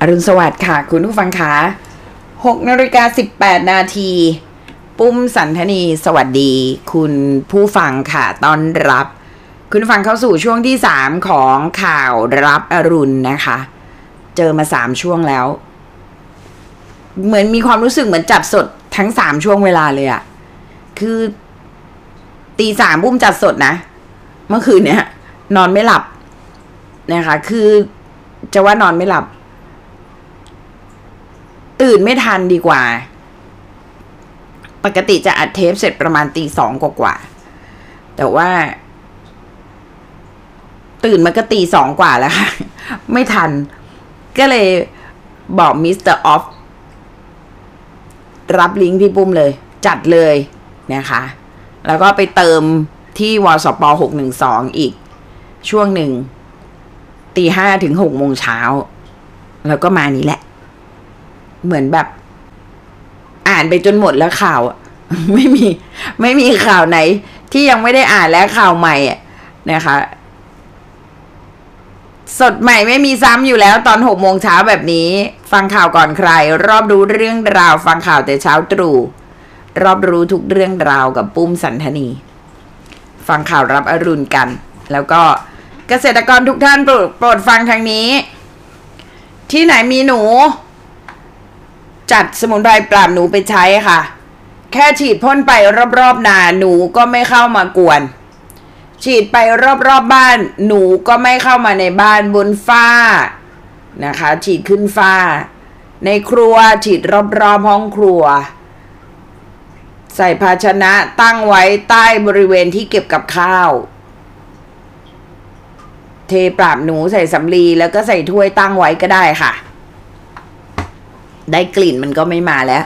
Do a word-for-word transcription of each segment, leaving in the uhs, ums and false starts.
อรุณสวัสดิ์ค่ะคุณผู้ฟังคะหกนาฬิกาสิบแปดนาทีปุ้มสันธนีสวัสดีคุณผู้ฟังค่ะต้อนรับคุณผู้ฟังเข้าสู่ช่วงที่สามของข่าวรับอรุณนะคะเจอมาสามช่วงแล้วเหมือนมีความรู้สึกเหมือนจัดสดทั้งสามช่วงเวลาเลยอะคือตีสามปุ้มจัดสดนะเมื่อคืนเนี้ยนอนไม่หลับนะคะคือจะว่านอนไม่หลับตื่นไม่ทันดีกว่าปกติจะอัดเทปเสร็จประมาณตีสองกว่าๆแต่ว่าตื่นมาก็ตีสองกว่าแล้วค่ะไม่ทันก็เลยบอกมิสเตอร์ออฟรับลิงก์พี่ปุ้มเลยจัดเลยนะคะแล้วก็ไปเติมที่วสปหกหนึ่งสองอีกช่วงหนึ่งตีห้าถึงหกโมงเช้าแล้วก็มานี้แหละเหมือนแบบอ่านไปจนหมดแล้วข่าวไม่มีไม่มีข่าวไหนที่ยังไม่ได้อ่านและข่าวใหม่นะคะสดใหม่ไม่มีซ้ำอยู่แล้วตอนหกโมงเช้าแบบนี้ฟังข่าวก่อนใครรอบรู้เรื่องราวฟังข่าวแต่เช้าตรู่รอบรู้ทุกเรื่องราวกับปุ้มสันธนีฟังข่าวรับอรุณกันแล้วก็เกษตรกรทุกท่านโปรดโปรดฟังทางนี้ที่ไหนมีหนูจัดสมุนไพรปราบหนูไปใช้ค่ะแค่ฉีดพ่นไปรอบๆนาหนูก็ไม่เข้ามากวนฉีดไปรอบๆ บ, บ้านหนูก็ไม่เข้ามาในบ้านบนฝ้านะคะฉีดขึ้นฝ้าในครัวฉีดรอบๆห้องครัวใส่ภาชนะตั้งไว้ใต้บริเวณที่เก็บกับข้าวเทปราบหนูใส่สำลีแล้วก็ใส่ถ้วยตั้งไว้ก็ได้ค่ะได้กลิ่นมันก็ไม่มาแล้ว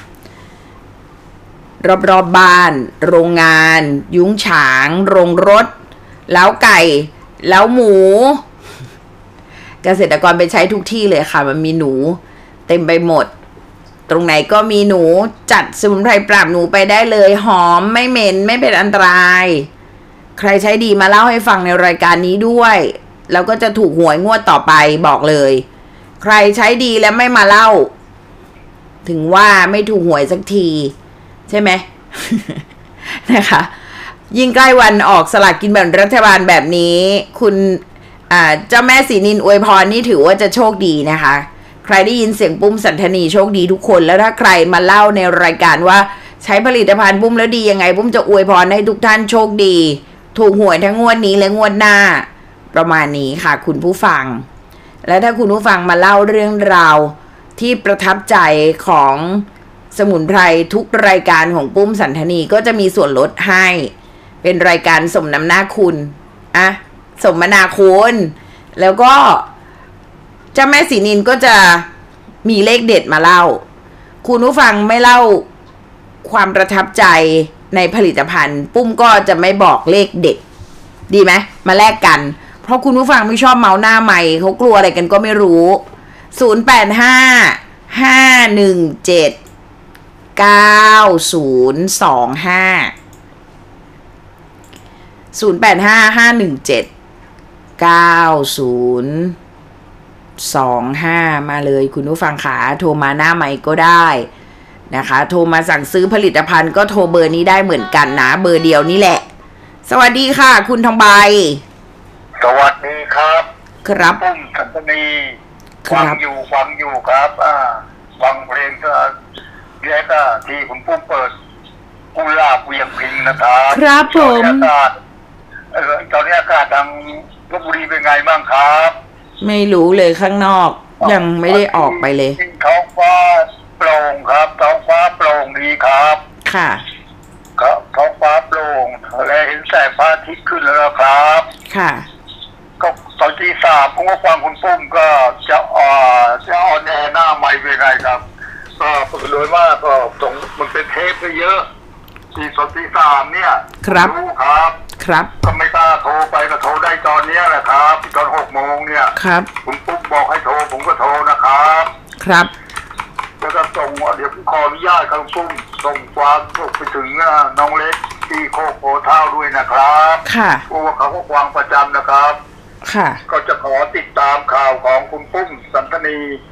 รอบๆ บ, บ้านโรงงานยุ้งฉางโรงรถเล้าไก่เล้าหมูเกษตรกรไปใช้ทุกที่เลยค่ะมันมีหนูเต็มไปหมดตรงไหนก็มีหนูจัดสมุนไพรปราบหนูไปได้เลยหอมไม่เหม็นไม่เป็นอันตรายใครใช้ดีมาเล่าให้ฟังในรายการนี้ด้วยแล้วก็จะถูกหวยงวดต่อไปบอกเลยใครใช้ดีแล้วไม่มาเล่าถึงว่าไม่ถูกหวยสักทีใช่ไหม นะคะยิ่งใกล้วันออกสลากกินแบ่งรัฐบาลแบบนี้คุณอ่าเจ้าแม่ศรีนินอวยพรนี่ถือว่าจะโชคดีนะคะใครได้ยินเสียงปุ้มสันธนีโชคดีทุกคนแล้วถ้าใครมาเล่าในรายการว่าใช้ผลิตภัณฑ์ปุ้มแล้วดียังไงปุ้มจะอวยพรให้ทุกท่านโชคดีถูกหวยทั้งงวดนี้และงวดหน้าประมาณนี้ค่ะคุณผู้ฟังและถ้าคุณผู้ฟังมาเล่าเรื่องราวที่ประทับใจของสมุนไพรทุกรายการของปุ้มสันธนีก็จะมีส่วนลดให้เป็นรายการสมน้ำหน้าคุณอะสมนาคุณแล้วก็เจ้าแม่ศรีนินก็จะมีเลขเด็ดมาเล่าคุณผู้ฟังไม่เล่าความประทับใจในผลิตภัณฑ์ปุ้มก็จะไม่บอกเลขเด็ดดีไหมมาแลกกันเพราะคุณผู้ฟังไม่ชอบเมาหน้าใหม่เขากลัวอะไรกันก็ไม่รู้ศูนย์ แปด ห้า ห้า หนึ่ง เจ็ด เก้า ศูนย์ สอง ห้า ศูนย์ แปด ห้า ห้า หนึ่ง เจ็ด เก้า ศูนย์ สอง ห้ามาเลยคุณผู้ฟังขาโทรมาหน้าใหม่ก็ได้นะคะโทรมาสั่งซื้อผลิตภัณฑ์ก็โทรเบอร์นี้ได้เหมือนกันนะเบอร์เดียวนี่แหละสวัสดีค่ะคุณทองใบสวัสดีครับครับปุ้มสันธนีฟังอยู่ฟังอยู่ครับอ่าฟังเพลงก็แยกก็ที่คุณปุ้มเปิดกุหลาบเวียงพิงนะครับครับผมเออตอนนี้อากาศทางลพบุรีเป็นไงบ้างครับไม่รู้เลยข้างนอกยังไม่ได้ออกไปเลยท้องฟ้าโปร่งครับท้องฟ้าโปร่งดีครับค่ะครับท้องฟ้าโปร่งและเห็นแสงพระอาทิตย์ขึ้นแล้วครับค่ะก็ตอนที่สามผมก็ฟังคุณปุ้มก็จะอ่าจะออนแอร์หน้าใหม่เป็นไงครับก็โดยมากก็ตรงมันเป็นเทปไปเยอะที่ตอนที่สามเนี่ยครับครับครับก็ไม่กล้าโทรไปก็โทรได้ตอนนี้แหละครับตอนหกโมงเนี่ยครับคุณปุ้มบอกให้โทรผมก็โทรนะครับครับแล้วก็ส่งเดี๋ยวผมขออนุญาตคุณปุ้มส่งความส่งไปถึงน้องเล็กที่โคกโพเท่าด้วยนะครับค่ะเพราะว่าเขาก็ฟังประจำนะครับค่ะก็จะขอติดตามข่าวของคุณปุ้มสันธนี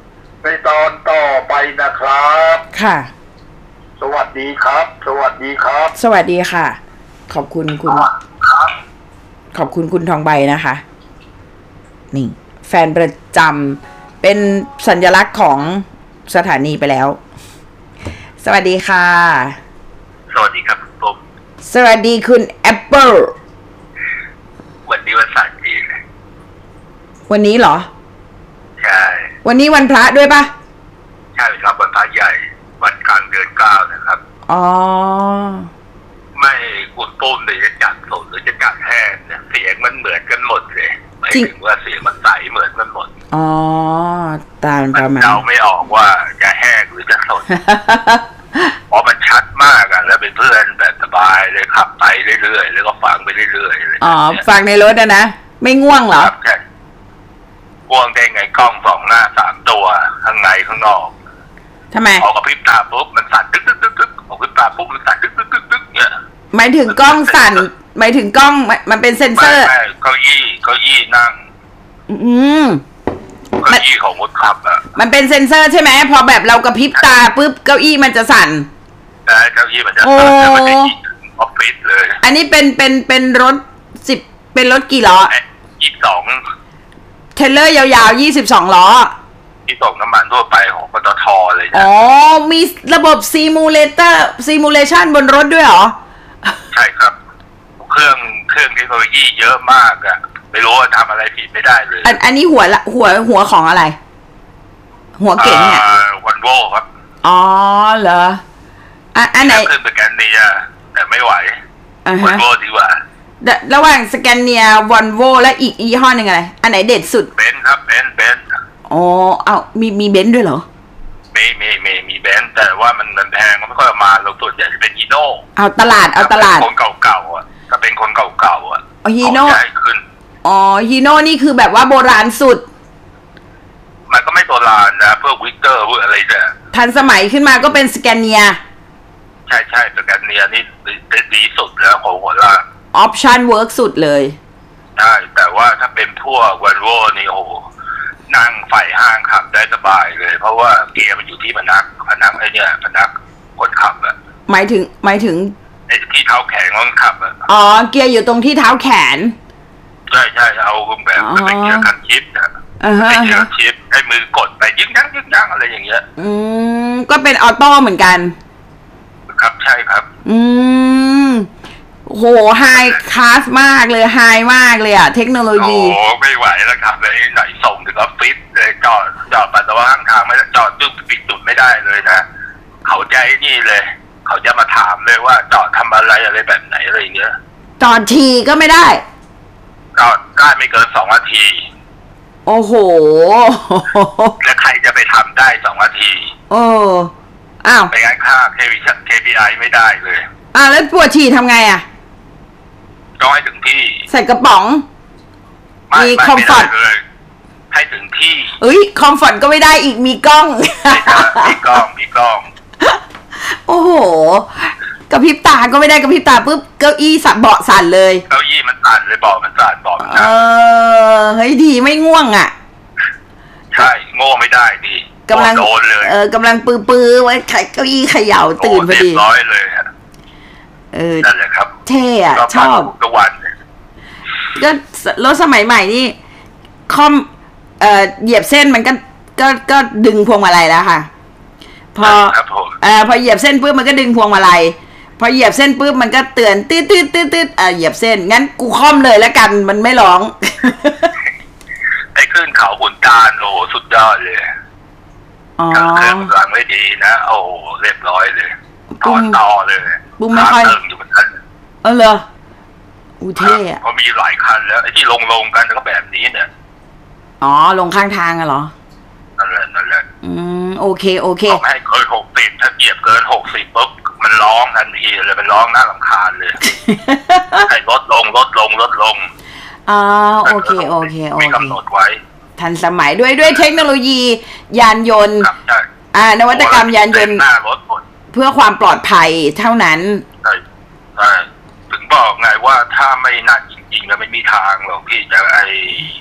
ในตอนต่อไปนะครับค่ะสวัสดีครับสวัสดีครับสวัสดีค่ะขอบคุณคุณขอบคุณคุณทองใบนะคะนี่แฟนประจำเป็นสัญลักษณ์ของสถานีไปแล้วสวัสดีค่ะสวัสดีครับคุณปุ๊บสวัสดีคุณแอปเปิลวันนี้วันศาสตร์จีนวันนี้เหรอใช่วันนี้วันพระด้วยปะใช่ครับวันพระใหญ่วันกลางเดือนเก้านะครับอ๋อไม่คุณปุ้มเลยจะจัดสดหรือจะจัดแห้งเนี่ยเสียงมันเหมือนกันหมดเลยหมายถึงว่าเสียงมันใสเหมือนกันหมดอ๋อตามประมาณเราไม่ออกว่าจะแห้งหรือจะสดเพราะมันชัดมากอ่ะแล้วเป็นเพื่อนแบบสบายเลยขับไปเรื่อยๆแล้วก็ฟังไปเรื่อยๆเลยอ๋อฟังในรถนะนะไม่ง่วงเหรอใช่ง่วงได้ไงกล้องสองหน้าสามตัวข้างในข้างนอกทำไมออกกับพริบตาปุ๊บมันสั่นตึ๊กตึ๊กตึ๊กตึ๊กออกพริบตาปุ๊บมันสั่นตึ๊กตึ๊กตึ๊กตึ๊กเนี่ยหมายถึงกล้องสั่นหมายถึงกล้องมันเป็นเซ็นเซอร์เก้าอี้เก้าอี้นั่งอืมเก้าอี้ของคนขับอ่ะมันเป็นเซ็นเซอร์ใช่ไหมพอแบบเรากระพริบตาปุ๊บเก้าอี้มันจะสั่นใช่เก้าอี้มันจะสั่นแล้วมันจะยิงออฟฟิศเลยอันนี้เป็นเป็นเป็นรถสิบเป็นรถกี่ล้อยี่สิบสองเทรลเลอร์ยาวๆยี่สิบสองล้อที่ส่งน้ำมันทั่วไปของปตทเลยอ๋อมีระบบซีมูเลเตอร์ซีมูเลชันบนรถด้วยเหรอใช่ครับเครื่องเครื่องเทคโนโลยีเยอะมากอะไม่รู้ว่าทำอะไรผิดไม่ได้เลยอันอันนี้หัวละหัวหัวของอะไรหัวเก๋งเนี่ยวันโวครับอ๋อเหรออ่ะอันไหนขึ้นสแกนเนียแต่ไม่ไหววันโวดีกว่าระหว่างสแกนเนียวอลโวและอีกยี่ห้อหนึ่งอะไรอันไหนเด็ดสุดเบนซ์ครับเบนซ์เบนซ์อ๋อเอามีมีเบนซ์ด้วยเหรอมีมีมีมีเบนซ์แต่ว่ามันมันแพงมันไม่ค่อยมาเราส่วนใหญ่จะเป็นฮีโน่เอาตลาดเอาตลาดคนเก่าๆอ่ะถ้าเป็นคนเก่าๆอ่ะอ๋อฮีโน่อ๋อฮีโน่นี่คือแบบว่าโบราณสุดมันก็ไม่โบราณนะพวกวิกเตอร์พวกอะไรเนี่ยทันสมัยขึ้นมาก็เป็นสแกนเนียใช่ใช่สแกนเนียนี่ดีสุดแล้วของหัวละออปชั่นเวิร์กสุดเลยใช่แต่ว่าถ้าเป็นพวกวันโวนี่โอ้นั่งไฟห้างขับได้สบายเลยเพราะว่าเกียร์มันอยู่ที่พนักพนักไอ้เนี่ยพนักคนขับอะหมายถึงหมายถึงไอ้ที่เท้าแขนคนขับอะอ๋อเกียร์อยู่ตรงที่เท้าแขนใช่ใช่เอาแบบเป็นเกียร์คันชิปนะเป็นเกียร์ชิปให้มือกดไปยึกยักยึกยักอะไรอย่างเงี้ยอืมก็เป็นออโต้เหมือนกันครับใช่ครับอืมโหไฮคลาสมากเลยไฮมากเลยอะเทคโนโลยีโอ้ไม่ไหวแล้วครับเลยไหนส่งถึงออฟฟิศเลยจอดจอดปัสสาวะข้างทางไม่จอดจุดปิดจุดไม่ได้เลยนะเขาใจนี่เลยเขาจะมาถามเลยว่าจอดทำอะไรอะไรแบบไหนอะไรเงี้ยจอดทีก็ไม่ได้จอดได้ไม่เกินสองนาทีโอ้โหแล้วใครจะไปทำได้สองนาทีโอ้อ้าวไปงั้นค่า เค พี ไอ ไม่ได้เลยอ่าแล้วปวดฉี่ทำไงอ่ะต้องให้ถึงที่ใส่กระป๋องมีคอมฟอร์ตให้ถึงที่เอ้ยคอมฟอร์ตก็ไม่ได้อีกมีกล้องมีกล้องมีกล้องโอ้โหกระพริบตาก็ไม่ได้กระพริบตาปุ๊บเก้าอี้สั่นเบาะสั่นเลยเก้าอี้มันสั่นเลยเบาะมันสั่นเบาะมันเออเฮ้ยดีไม่ง่วงอ่ะใช่โง่ไม่ได้ดีกำลังโดนเลยเออกำลังปื้อปื้อไว้เก้าอี้เขย่าตื่นพอดีร้อยเลยเออนั่นแหละครับเท่อะชอบทุกวันก็รถสมัยใหม่นี่คอมเอ่อเหยียบเส้นมันก็ก็ก็ดึงพวงมาลัยแล้วค่ะพอเอ่อพอเหยียบเส้นปุ๊บมันก็ดึงพวงมาลัยพอเหยียบเส้นปุ๊บมันก็เตือนตืดตืดตืดตืดอ่าเหยียบเส้นงั้นกูค่อมเลยแล้วกันมันไม่ร้องไอ้ขึ้นเขาขุนตาลโอ้สุดยอดเลยอ๋อเครื่องกลางไม่ดีนะโอ้เรียบร้อยเลยตอนต่อเลยบุ้มไม่ค่อยเออเหรออูเท่อะเพราะมีหลายคันแล้วไอ้ที่ลงลงกันก็แบบนี้เนี่ยอ๋อลงข้างทางอะเหรอนั่นแหละนั่นแหละอืมโอเคโอเคต้องให้เกินหกสิบถ้าเหยียบเกินหกสิบปุ๊บมันร้องทันทีเลยมันร้องน่ารำคาญเลยให้ลดลงลดลงลดลงอ๋อโอเคโอเคโอเคมีกำหนดไว้ทันสมัยด้วยด้วยเทคโนโลยียานยนต์อ่านวัตกรรมยานยนต์เพื่อความปลอดภัยเท่านั้นใช่ใช่ถึงบอกไงว่าถ้าไม่นั่นจริงๆก็ไม่มีทางหรอกที่จะไอ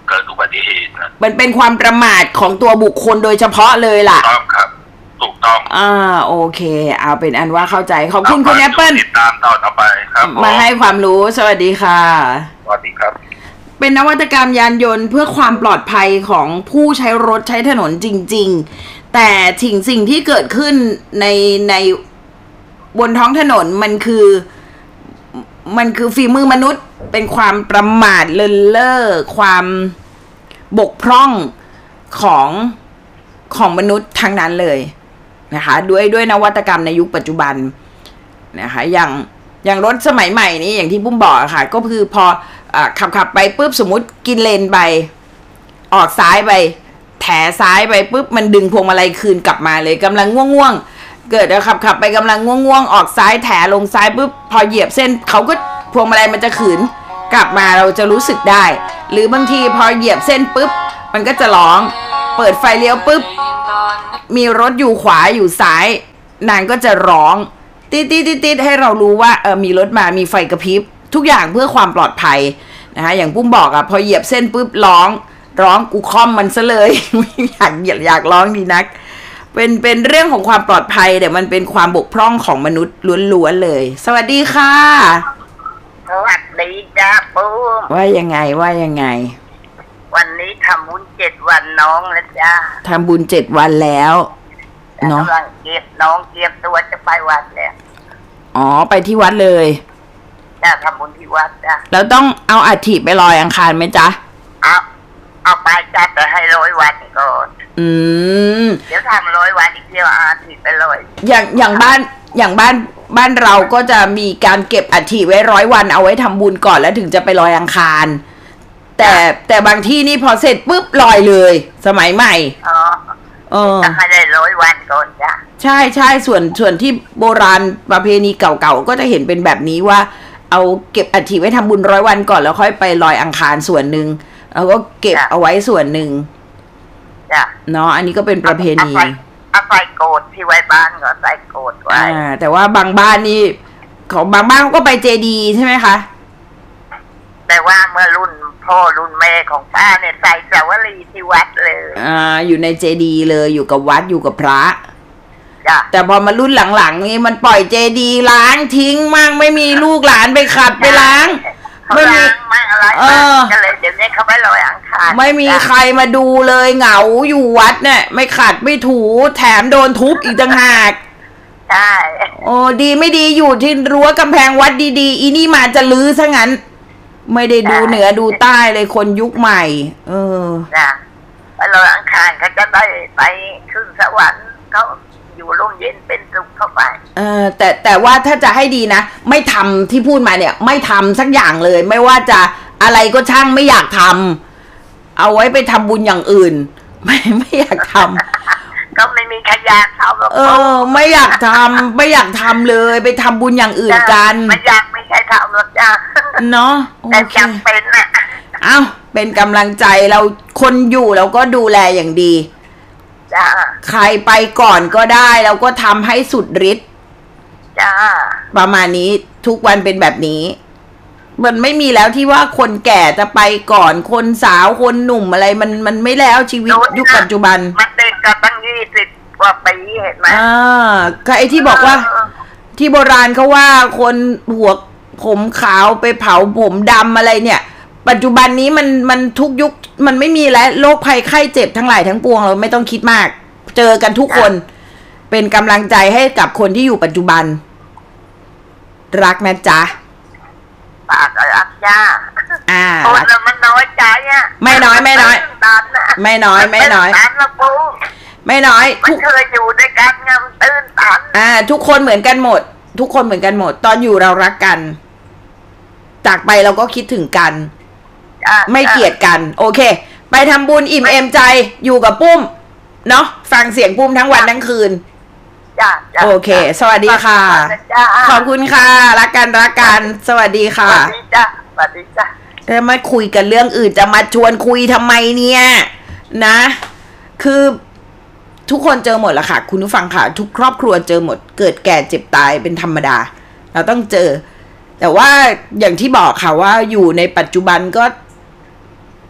เกิดอุบัติเหตุนะมันเป็นความประมาทของตัวบุคคลโดยเฉพาะเลยล่ะถูกต้องครับถูกต้องอ่าโอเคเอาเป็นอันว่าเข้าใจขอบคุณคุณแอปเปิ้ลติดตามต่อต่อไปครับมาให้ความรู้สวัสดีค่ะสวัสดีครับเป็นนวัตกรรมยานยนต์เพื่อความปลอดภัยของผู้ใช้รถใช้ถนนจริงๆแต่สิ่งสิ่งที่เกิดขึ้นในในบนท้องถนนมันคือมันคือฝีมือมนุษย์เป็นความประมาทเลินเล่อความบกพร่องของของมนุษย์ทั้งนั้นเลยนะคะด้วยด้วยนวัตกรรมในยุคปัจจุบันนะคะอย่างอย่างรถสมัยใหม่นี้อย่างที่ปุ้มบอกค่ะก็คือพอขับขับไปปุ๊บสมมุติกินเลนไปออกซ้ายไปแถซ้ายไปปุ๊บมันดึงพวงมาลัยคืนกลับมาเลยกำลังง่วงๆเกิดขับขับไปกำลังง่วงๆออกซ้ายแถลงซ้ายปุ๊บพอเหยียบเส้นเขาก็พวงมาลัยมันจะขืนกลับมาเราจะรู้สึกได้หรือบางทีพอเหยียบเส้นปุ๊บมันก็จะร้องเปิดไฟเลี้ยวปุ๊บมีรถอยู่ขวาอยู่ซ้ายนางก็จะร้องติดติดติดติดให้เรารู้ว่าเออมีรถมามีไฟกระพริบทุกอย่างเพื่อความปลอดภัยนะคะอย่างปุ้มบอกอะพอเหยียบเส้นปุ๊บร้องร้องกูค่อมมันซะเลย อยากอยากอยากร้องดีนักเป็นเป็นเรื่องของความปลอดภัยแต่มันเป็นความบกพร่องของมนุษย์ล้วนๆเลยสวัสดีค่ะสวัสดีจ้าปุ้มว่ายังไงว่ายังไงวันนี้ทำบุญเจ็ดวันน้องแล้วจ้าทำบุญเจ็ดวันแล้วเนาะกำลังเก็บน้องเก็บตัวจะไปวัดแล้วอ๋อไปที่วัดเลยจ้าทำบุญที่วัดจ้าแล้วต้องเอาอัฐิไปลอยอังคารไหมจ๊ะเอาเอาไปจ้าแต่ให้ร้อยวันก่อนอืมเดี๋ยวทำร้อยวันอีกเที่ยวอาทิตย์ไปลอยอย่างอย่างบ้านอย่างบ้านบ้านเราก็จะมีการเก็บอัฐิไว้ร้อยวันเอาไว้ทำบุญก่อนแล้วถึงจะไปลอยอังคารแต่แต่บางที่นี่พอเสร็จปุ๊บลอยเลยสมัยใหม่อ๋อเออจะให้ได้ร้อยวันก่อนจ้ะใช่ใช่ส่วนส่วนที่โบราณประเพณีเก่าๆก็จะเห็นเป็นแบบนี้ว่าเอาเก็บอัฐิไว้ทำบุญร้อยวันก่อนแล้วค่อยไปลอยอังคารส่วนหนึ่งแล้วก็เก็บเอาไว้ส่วนหนึ่งจ้ะเนาะอันนี้ก็เป็นประเพณีเอาใส่โกรธที่ไว้บ้านก็ใส่โกรธไว้อ่าแต่ว่าบางบ้านนี่ของบางบ้านก็ไปเจดีย์ใช่ไหมคะแต่ว่าเมื่อรุ่นพ่อรุ่นแม่ของป้าเนี่ยใส่สาวรีที่วัดเลยอ่าอยู่ในเจดีย์เลยอยู่กับวัดอยู่กับพระจ้ะแต่พอมารุ่นหลังๆนี่มันปล่อยเจดีย์ล้างทิ้งมั่งไม่มีลูกหลานไปขัดไปล้างไม่มีไม่อะไรเออก็เลยเดี๋ยวนี้เขาไม่ลอยอังคารไม่มีใครมาดูเลยเหงาอยู่วัดเนี่ยไม่ขัดไม่ถูแถมโดนทุบอีกต่างหากใช่โอ้ดีไม่ดีอยู่ที่รั้วกำแพงวัดดีๆอีนี่มาจะลื้อซะงั้นไม่ได้ดูเหนือดูใต้เลยคนยุคใหม่เออจ้ะไปลอยอังคารเขาจะได้ไปขึ้นสวรรค์เขาอยู่ร่มเย็นเป็นสุขเข้าไปเออแต่แต่ว่าถ้าจะให้ดีนะไม่ทำที่พูดมาเนี่ยไม่ทำสักอย่างเลยไม่ว่าจะอะไรก็ช่างไม่อยากทำเอาไว้ไปทำบุญอย่างอื่นไม่ไม่อยากทำก็ไม่มีใครอยากทำหรอกเออไม่อยากทำไม่อยากทำเลยไปทำบุญอย่างอื่นกันไม่อยากไม่ใครทำหรอกจ้าเนาะแต่จำเป็นน่ะเอ้าเป็นกำลังใจเราคนอยู่เราก็ดูแลอย่างดีจ้าใครไปก่อนก็ได้แล้วก็ทำให้สุดฤทธิ์จ้าประมาณนี้ทุกวันเป็นแบบนี้มันไม่มีแล้วที่ว่าคนแก่จะไปก่อนคนสาวคนหนุ่มอะไรมันมันไม่แล้วชีวิตยุคปัจจุบันมันเด็กกันตั้งยี่สิบกว่าปีเห็นไหมอ่าก็ไอ้ที่บอกว่าที่โบราณเขาว่าคนหัวผมขาวไปเผาผมดำอะไรเนี่ยปัจจุบันนี้มันมันทุกยุคมันไม่มีแล้วโรคภัยไข้เจ็บทั้งหลายทั้งปวงเราไม่ต้องคิดมากเจอกันทุกคนเป็นกำลังใจให้กับคนที่อยู่ปัจจุบันรักนะจ๊ะปากรักจ้าอ่าคนมันน้อยใจอ่ะไม่น้อยไม่น้อยไม่น้อยไม่น้อยไม่น้อยทุกเคยอยู่ด้วยกันงามตื่นตันอ่าทุกคนเหมือนกันหมดทุกคนเหมือนกันหมดตอนอยู่เรารักกันจากไปเราก็คิดถึงกันไม่เกลียดกันโอเคไปทำบุญอิ่มเอมใจอยู่กับปุ้มเนาะฟังเสียงปุ้มทั้งวันทั้งคืนโอเคสวัสดีค่ะขอบคุณค่ะรักกันรักกันสวัสดีค่ะสวัสดีจ้าสวัสดีจ้าจะมาคุยกันเรื่องอื่นจะมาชวนคุยทำไมเนี่ยนะคือทุกคนเจอหมดละค่ะคุณผู้ฟังค่ะทุกครอบครัวเจอหมดเกิดแก่เจ็บตายเป็นธรรมดาเราต้องเจอแต่ว่าอย่างที่บอกค่ะว่าอยู่ในปัจจุบันก็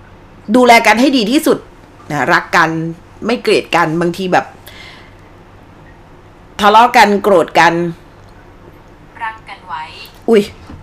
ดูแลกันให้ดีที่สุดนะรักกันไม่เกลียดกันบางทีแบบทะเลาะกันโกรธกันรักกันไว้อุ้ย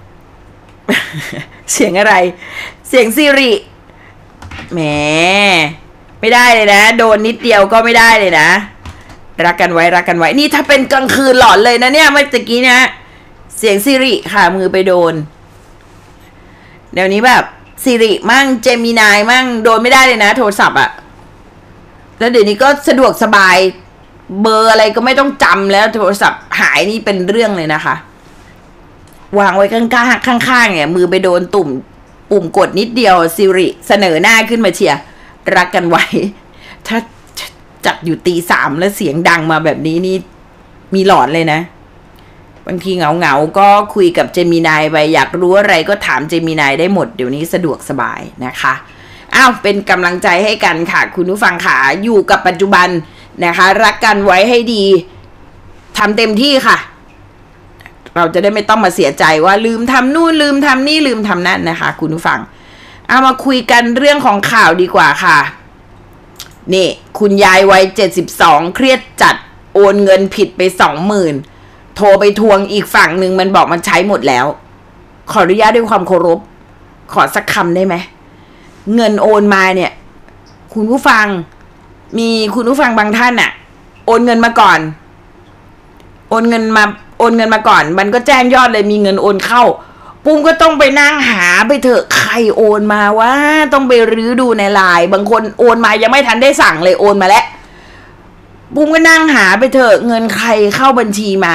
เสียงอะไรเสียงซิริแหมไม่ได้เลยนะโดนนิดเดียวก็ไม่ได้เลยนะรักกันไว้รักกันไว้นี่ถ้าเป็นกลางคืนหลอนเลยนะเนี่ยเมื่อกี้นะเสียงซิริค่ะมือไปโดนเดี๋ยวนี้แบบซิริมั่งเจมินายมั่งโดนไม่ได้เลยนะโทรศัพท์อะแล้วเดี๋ยวนี้ก็สะดวกสบายเบอร์อะไรก็ไม่ต้องจำแล้วโทรศัพท์หายนี่เป็นเรื่องเลยนะคะวางไว้ข้างๆข้างๆเนี่ยมือไปโดนตุ่มปุ่มกดนิดเดียวซิริเสนอหน้าขึ้นมาเชียร์รักกันไว้ถ้าจัดอยู่ตีสามแล้วเสียงดังมาแบบนี้นี่มีหลอนเลยนะบางทีเหงาๆก็คุยกับเจมินายไปอยากรู้อะไรก็ถามเจมินายได้หมดเดี๋ยวนี้สะดวกสบายนะคะอ้าวเป็นกำลังใจให้กันค่ะคุณผู้ฟังค่ะอยู่กับปัจจุบันนะคะรักกันไว้ให้ดีทำเต็มที่ค่ะเราจะได้ไม่ต้องมาเสียใจว่าลืมทำนู่นลืมทำนี่ลืมทำนั่นนะคะคุณผู้ฟังเอามาคุยกันเรื่องของข่าวดีกว่าค่ะนี่คุณยายวัยเจ็ดสิบสองเครียดจัดโอนเงินผิดไปสองหมื่นโทรไปทวงอีกฝั่งหนึ่งมันบอกมันใช้หมดแล้วขออนุญาตด้วยความเคารพขอสักคำได้ไหมเงินโอนมาเนี่ยคุณผู้ฟังมีคุณผู้ฟังบางท่านอะโอนเงินมาก่อนโอนเงินมาโอนเงินมาก่อนมันก็แจ้งยอดเลยมีเงินโอนเข้าปุ้มก็ต้องไปนั่งหาไปเถอะใครโอนมาว่าต้องไปรื้อดูในไลน์บางคนโอนมายังไม่ทันได้สั่งเลยโอนมาแล้วปุ้มก็นั่งหาไปเถอะเงินใครเข้าบัญชีมา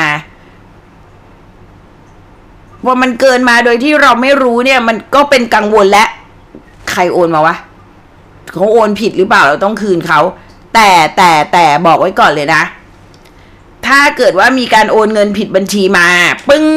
ว่ามันเกินมาโดยที่เราไม่รู้เนี่ยมันก็เป็นกังวลและใครโอนมาวะเขาโอนผิดหรือเปล่าเราต้องคืนเขาแต่แต่แต่บอกไว้ก่อนเลยนะถ้าเกิดว่ามีการโอนเงินผิดบัญชีมาปึ้ง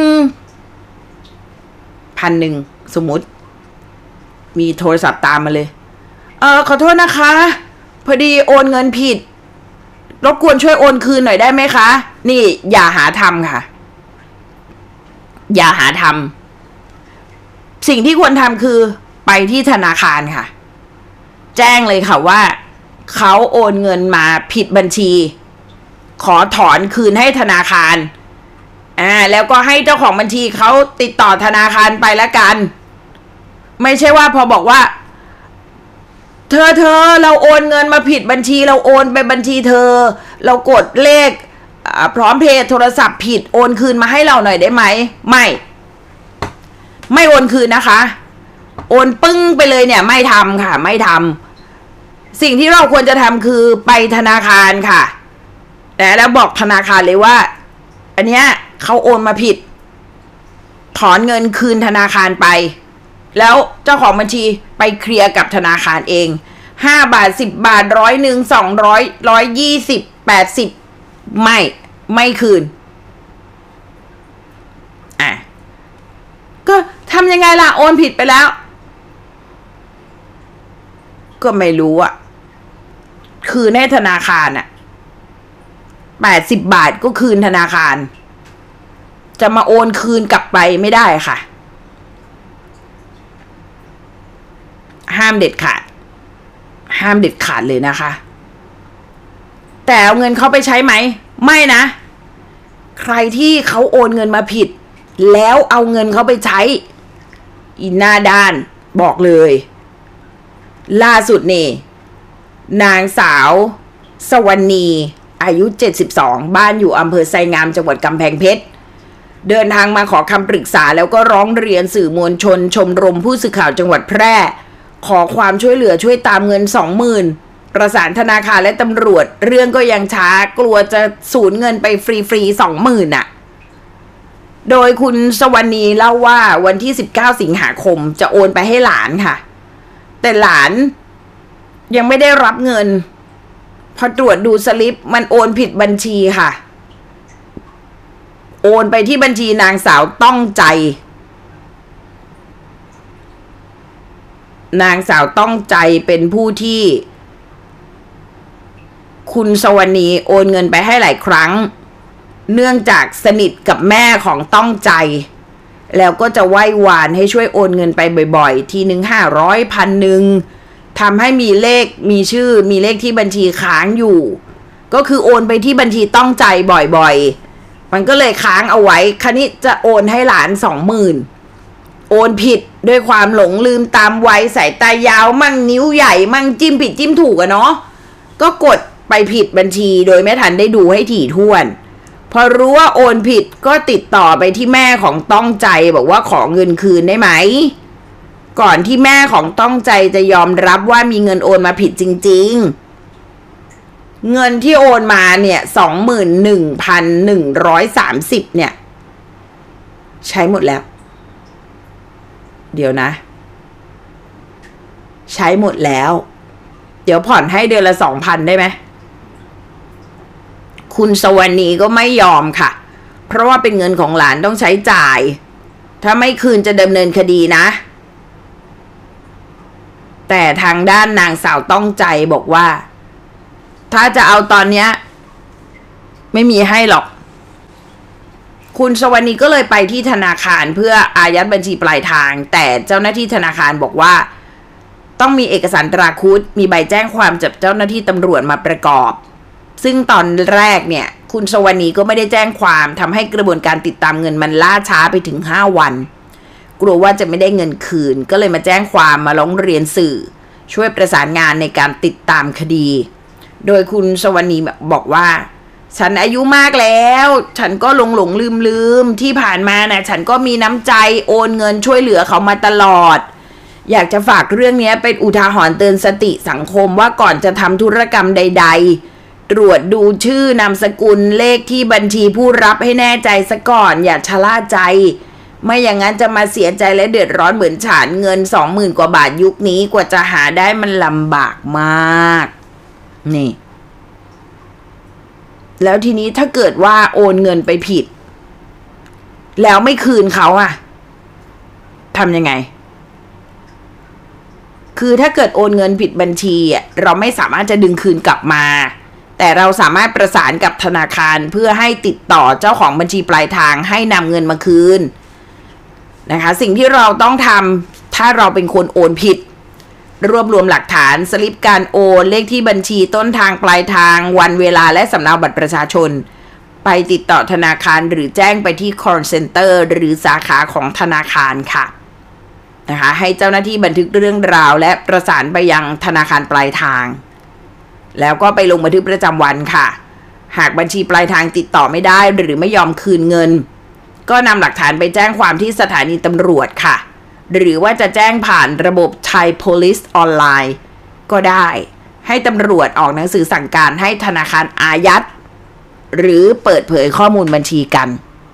พันหนึ่งสมมุติมีโทรศัพท์ตามมาเลยเออขอโทษนะคะพอดีโอนเงินผิดรบกวนช่วยโอนคืนหน่อยได้ไหมคะนี่อย่าหาทำค่ะอย่าหาทำสิ่งที่ควรทำคือไปที่ธนาคารค่ะแจ้งเลยค่ะว่าเขาโอนเงินมาผิดบัญชีขอถอนคืนให้ธนาคารอ่าแล้วก็ให้เจ้าของบัญชีเขาติดต่อธนาคารไปแล้วกันไม่ใช่ว่าพอบอกว่าเธอเธอเราโอนเงินมาผิดบัญชีเราโอนไปบัญชีเธอเรากดเลขพร้อมเพย์โทรศัพท์ผิดโอนคืนมาให้เราหน่อยได้ไหมไม่ไม่โอนคืนนะคะโอนปึ้งไปเลยเนี่ยไม่ทำค่ะไม่ทำสิ่งที่เราควรจะทำคือไปธนาคารค่ะแต่แล้วบอกธนาคารเลยว่าอันเนี้ยเขาโอนมาผิดถอนเงินคืนธนาคารไปแล้วเจ้าของบัญชีไปเคลียร์กับธนาคารเองห้าบาทสิบบาทร้อยหนึ่งสองร้อยร้อยยี่สิบแปดสิบไม่ไม่คืนอ่ะก็ทำยังไงล่ะโอนผิดไปแล้วก็ไม่รู้อ่ะคืนให้ธนาคารอ่ะแปดสิบบาทก็คืนธนาคารจะมาโอนคืนกลับไปไม่ได้ค่ะห้ามเด็ดขาดห้ามเด็ดขาดเลยนะคะแต่เอาเงินเขาไปใช้ไหมไม่นะใครที่เขาโอนเงินมาผิดแล้วเอาเงินเขาไปใช้อีหน้าด้านบอกเลยล่าสุดนี่นางสาวสวรรณีอายุเจ็ดสิบสองบ้านอยู่อำเภอไซงามจังหวัดกำแพงเพชรเดินทางมาขอคำปรึกษาแล้วก็ร้องเรียนสื่อมวลชนชมรมผู้สื่อข่าวจังหวัดแพร่ขอความช่วยเหลือช่วยตามเงิน สองหมื่น ประสานธนาคารและตำรวจเรื่องก็ยังช้ากลัวจะสูญเงินไปฟรีๆ สองหมื่น น่ะโดยคุณสวรรณีเล่าว่าวันที่สิบเก้าสิงหาคมจะโอนไปให้หลานค่ะแต่หลานยังไม่ได้รับเงินพอตรวจดูสลิปมันโอนผิดบัญชีค่ะโอนไปที่บัญชีนางสาวต้องใจนางสาวต้องใจเป็นผู้ที่คุณสวรรณีโอนเงินไปให้หลายครั้งเนื่องจากสนิทกับแม่ของต้องใจแล้วก็จะไหว้วานให้ช่วยโอนเงินไปบ่อยๆทีหนึ่งห้าร้อยพันหนึ่งทำให้มีเลขมีชื่อมีเลขที่บัญชีค้างอยู่ก็คือโอนไปที่บัญชีต้องใจบ่อยๆมันก็เลยค้างเอาไว้คราวนี้จะโอนให้หลานสองหมื่นโอนผิดด้วยความหลงลืมตามวัยสายตายาวมั่งนิ้วใหญ่มั่งจิ้มผิดจิ้มถูกอะเนาะก็กดไปผิดบัญชีโดยไม่ทันได้ดูให้ถี่ถ้วนพอรู้ว่าโอนผิดก็ติดต่อไปที่แม่ของต้องใจบอกว่าขอเงินคืนได้ไหมก่อนที่แม่ของต้องใจจะยอมรับว่ามีเงินโอนมาผิดจริงๆเงินที่โอนมาเนี่ยสองหมื่นหนึ่งพันหนึ่งร้อยสามสิบเนี่ยใช้หมดแล้วเดี๋ยวนะใช้หมดแล้วเดี๋ยวผ่อนให้เดือนละสองพันได้ไหมคุณสวรรณีก็ไม่ยอมค่ะเพราะว่าเป็นเงินของหลานต้องใช้จ่ายถ้าไม่คืนจะดำเนินคดีนะแต่ทางด้านนางสาวต้องใจบอกว่าถ้าจะเอาตอนเนี้ยไม่มีให้หรอกคุณสวรรณีก็เลยไปที่ธนาคารเพื่ออายัดบัญชีปลายทางแต่เจ้าหน้าที่ธนาคารบอกว่าต้องมีเอกสารตราคุดมีใบแจ้งความจากเจ้าหน้าที่ตำรวจมาประกอบซึ่งตอนแรกเนี่ยคุณสวรรณีก็ไม่ได้แจ้งความทำให้กระบวนการติดตามเงินมันล่าช้าไปถึงห้าวันกลัวว่าจะไม่ได้เงินคืนก็เลยมาแจ้งความมาร้องเรียนสื่อช่วยประสานงานในการติดตามคดีโดยคุณสวรรณีบอกว่าฉันอายุมากแล้วฉันก็หลงหลงลืมลืมที่ผ่านมานะฉันก็มีน้ำใจโอนเงินช่วยเหลือเขามาตลอดอยากจะฝากเรื่องนี้เป็นอุทาหรณ์เตือนสติสังคมว่าก่อนจะทำธุรกรรมใดๆตรวจดูชื่อนามสกุลเลขที่บัญชีผู้รับให้แน่ใจซะก่อนอย่าชะล่าใจไม่อย่างนั้นจะมาเสียใจและเดือดร้อนเหมือนฉันเงินสองหมื่นกว่าบาทยุคนี้กว่าจะหาได้มันลำบากมากนี่แล้วทีนี้ถ้าเกิดว่าโอนเงินไปผิดแล้วไม่คืนเขาอะทำยังไงคือถ้าเกิดโอนเงินผิดบัญชีอะเราไม่สามารถจะดึงคืนกลับมาแต่เราสามารถประสานกับธนาคารเพื่อให้ติดต่อเจ้าของบัญชีปลายทางให้นำเงินมาคืนนะคะสิ่งที่เราต้องทำถ้าเราเป็นคนโอนผิดรวบรวมหลักฐานสลิปการโอนเลขที่บัญชีต้นทางปลายทางวันเวลาและสำเนาบัตรประชาชนไปติดต่อธนาคารหรือแจ้งไปที่ call center หรือสาขาของธนาคารค่ะนะคะให้เจ้าหน้าที่บันทึกเรื่องราวและประสานไปยังธนาคารปลายทางแล้วก็ไปลงบันทึกประจำวันค่ะหากบัญชีปลายทางติดต่อไม่ได้หรือไม่ยอมคืนเงินก็นำหลักฐานไปแจ้งความที่สถานีตำรวจค่ะหรือว่าจะแจ้งผ่านระบบ Thai Police ออนไลน์ก็ได้ให้ตำรวจออกหนังสือสั่งการให้ธนาคารอายัดหรือเปิดเผยข้อมูลบัญชีกัน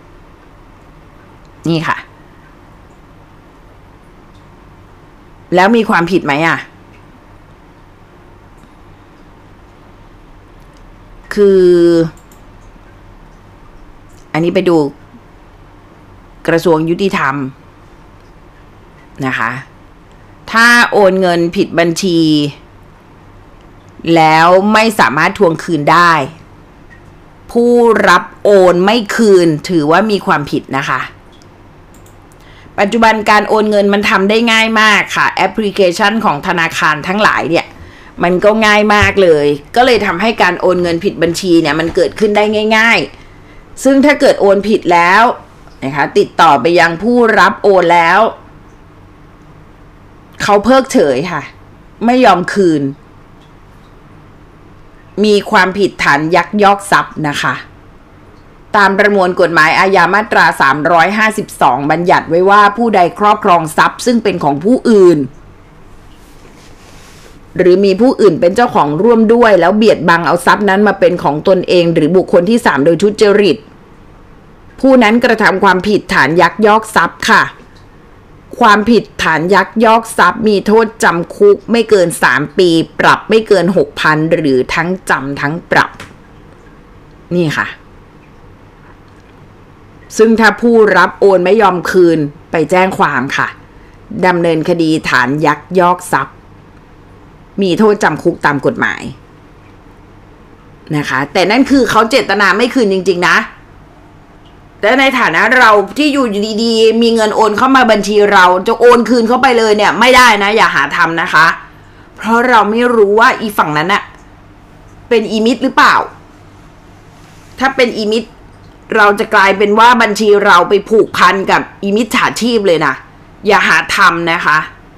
นี่ค่ะแล้วมีความผิดไหมอ่ะคืออันนี้ไปดูกระทรวงยุติธรรมนะคะถ้าโอนเงินผิดบัญชีแล้วไม่สามารถทวงคืนได้ผู้รับโอนไม่คืนถือว่ามีความผิดนะคะปัจจุบันการโอนเงินมันทำได้ง่ายมากค่ะแอปพลิเคชันของธนาคารทั้งหลายเนี่ยมันก็ง่ายมากเลยก็เลยทำให้การโอนเงินผิดบัญชีเนี่ยมันเกิดขึ้นได้ง่ายๆซึ่งถ้าเกิดโอนผิดแล้วนะคะติดต่อไปยังผู้รับโอนแล้วเขาเพิกเฉยค่ะไม่ยอมคืนมีความผิดฐานยักยอกทรัพย์นะคะตามประมวลกฎหมายอาญามาตราสามร้อยห้าสิบสองบัญญัติไว้ว่าผู้ใดครอบครองทรัพย์ซึ่งเป็นของผู้อื่นหรือมีผู้อื่นเป็นเจ้าของร่วมด้วยแล้วเบียดบังเอาทรัพย์นั้นมาเป็นของตนเองหรือบุคคลที่สามโดยทุจริตผู้นั้นกระทำความผิดฐานยักยอกทรัพย์ค่ะความผิดฐานยักยอกทรัพย์มีโทษจำคุกไม่เกินสามปีปรับไม่เกิน หกพัน หรือทั้งจำทั้งปรับนี่ค่ะซึ่งถ้าผู้รับโอนไม่ยอมคืนไปแจ้งความค่ะดำเนินคดีฐานยักยอกทรัพย์มีโทษจำคุกตามกฎหมายนะคะแต่นั่นคือเขาเจตนาไม่คืนจริงๆนะแต่ในฐานะเราที่อยู่ดีๆมีเงินโอนเข้ามาบัญชีเราจะโอนคืนเข้าไปเลยเนี่ยไม่ได้นะอย่าหาทำนะคะเพราะเราไม่รู้ว่าอีฝั่งนั้นอะเป็นอีมิตหรือเปล่าถ้าเป็นอีมิตเราจะกลายเป็นว่าบัญชีเราไปผูกพันกับอีมิจฉาชีพเลยนะอย่าหาทำนะคะ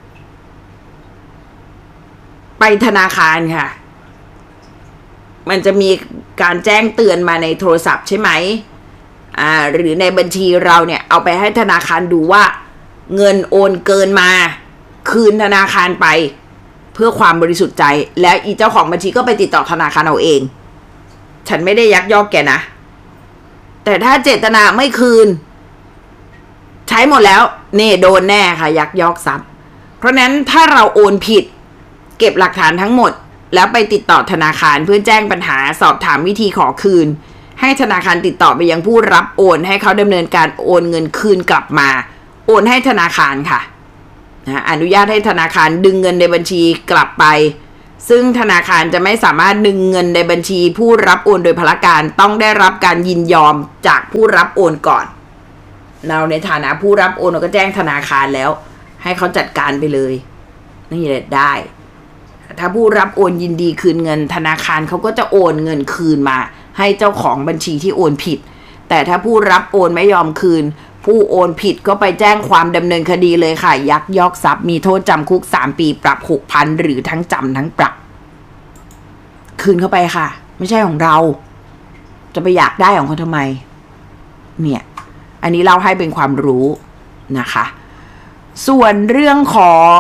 ไปธนาคารค่ะมันจะมีการแจ้งเตือนมาในโทรศัพท์ใช่ไหมอ่าหรือในบัญชีเราเนี่ยเอาไปให้ธนาคารดูว่าเงินโอนเกินมาคืนธนาคารไปเพื่อความบริสุทธิ์ใจแล้วอีเจ้าของบัญชีก็ไปติดต่อธนาคารเอาเองฉันไม่ได้ยักยอกแกนะแต่ถ้าเจตนาไม่คืนใช้หมดแล้วนี่โดนแน่ค่ะยักยอกทรัพย์เพราะนั้นถ้าเราโอนผิดเก็บหลักฐานทั้งหมดแล้วไปติดต่อธนาคารเพื่อแจ้งปัญหาสอบถามวิธีขอคืนให้ธนาคารติดต่อไปยังผู้รับโอนให้เขาดำเนินการโอนเงินคืนกลับมาโอนให้ธนาคารค่ะนะอนุญาตให้ธนาคารดึงเงินในบัญชีกลับไปซึ่งธนาคารจะไม่สามารถดึงเงินในบัญชีผู้รับโอนโดยพลการต้องได้รับการยินยอมจากผู้รับโอนก่อนเราในฐานะผู้รับโอนเราก็แจ้งธนาคารแล้วให้เขาจัดการไปเลยนี่แหละได้ถ้าผู้รับโอนยินดีคืนเงินธนาคารเขาก็จะโอนเงินคืนมาให้เจ้าของบัญชีที่โอนผิดแต่ถ้าผู้รับโอนไม่ยอมคืนผู้โอนผิดก็ไปแจ้งความดำเนินคดีเลยค่ะยักยอกทรัพย์มีโทษจำคุกสามปีปรับ หกพัน หรือทั้งจำทั้งปรับคืนเข้าไปค่ะไม่ใช่ของเราจะไปอยากได้ของเขาทำไมเนี่ยอันนี้เราให้เป็นความรู้นะคะส่วนเรื่องของ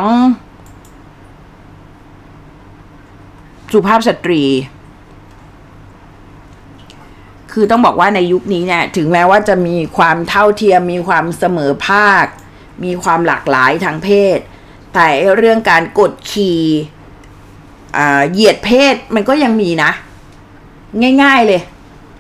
สุภาพสตรีคือต้องบอกว่าในยุคนี้เนี่ยถึงแม้ว่าจะมีความเท่าเทียมมีความเสมอภาคมีความหลากหลายทางเพศแต่เรื่องการกดขี่เหยียดเพศมันก็ยังมีนะง่ายๆเลย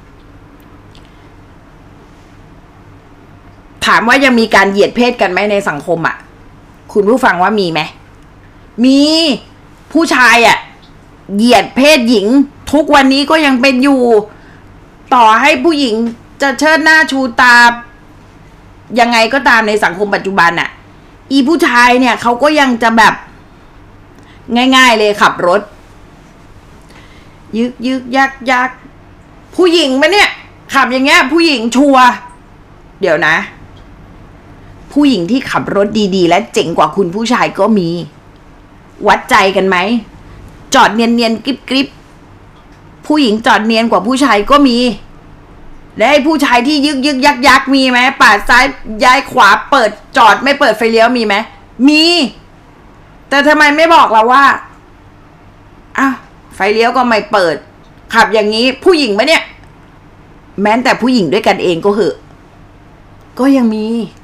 ถามว่ายังมีการเหยียดเพศกันไหมในสังคมอ่ะคุณผู้ฟังว่ามีไหมมีผู้ชายอ่ะเหยียดเพศหญิงทุกวันนี้ก็ยังเป็นอยู่ต่อให้ผู้หญิงจะเชิดหน้าชูตายังไงก็ตามในสังคมปัจจุบันน่ะอีผู้ชายเนี่ยเขาก็ยังจะแบบง่ายๆเลยขับรถยึกยึกยักยักผู้หญิงไหมเนี่ยขับอย่างเงี้ยผู้หญิงชัวร์เดี๋ยวนะผู้หญิงที่ขับรถดีๆและเจ๋งกว่าคุณผู้ชายก็มีวัดใจกันไหมจอดเนียนๆกริบๆผู้หญิงจอดเนียนกว่าผู้ชายก็มีและไอ้ผู้ชายที่ยึกยึกยักยักมีไหมปาดซ้ายย้ายขวาเปิดจอดไม่เปิดไฟเลี้ยวมีไหมมีแต่ทำไมไม่บอกเราว่าอ้าวไฟเลี้ยวก็ไม่เปิดขับอย่างนี้ผู้หญิงไหมเนี่ยแม้แต่ผู้หญิงด้วยกันเองก็เหอะก็ยังมี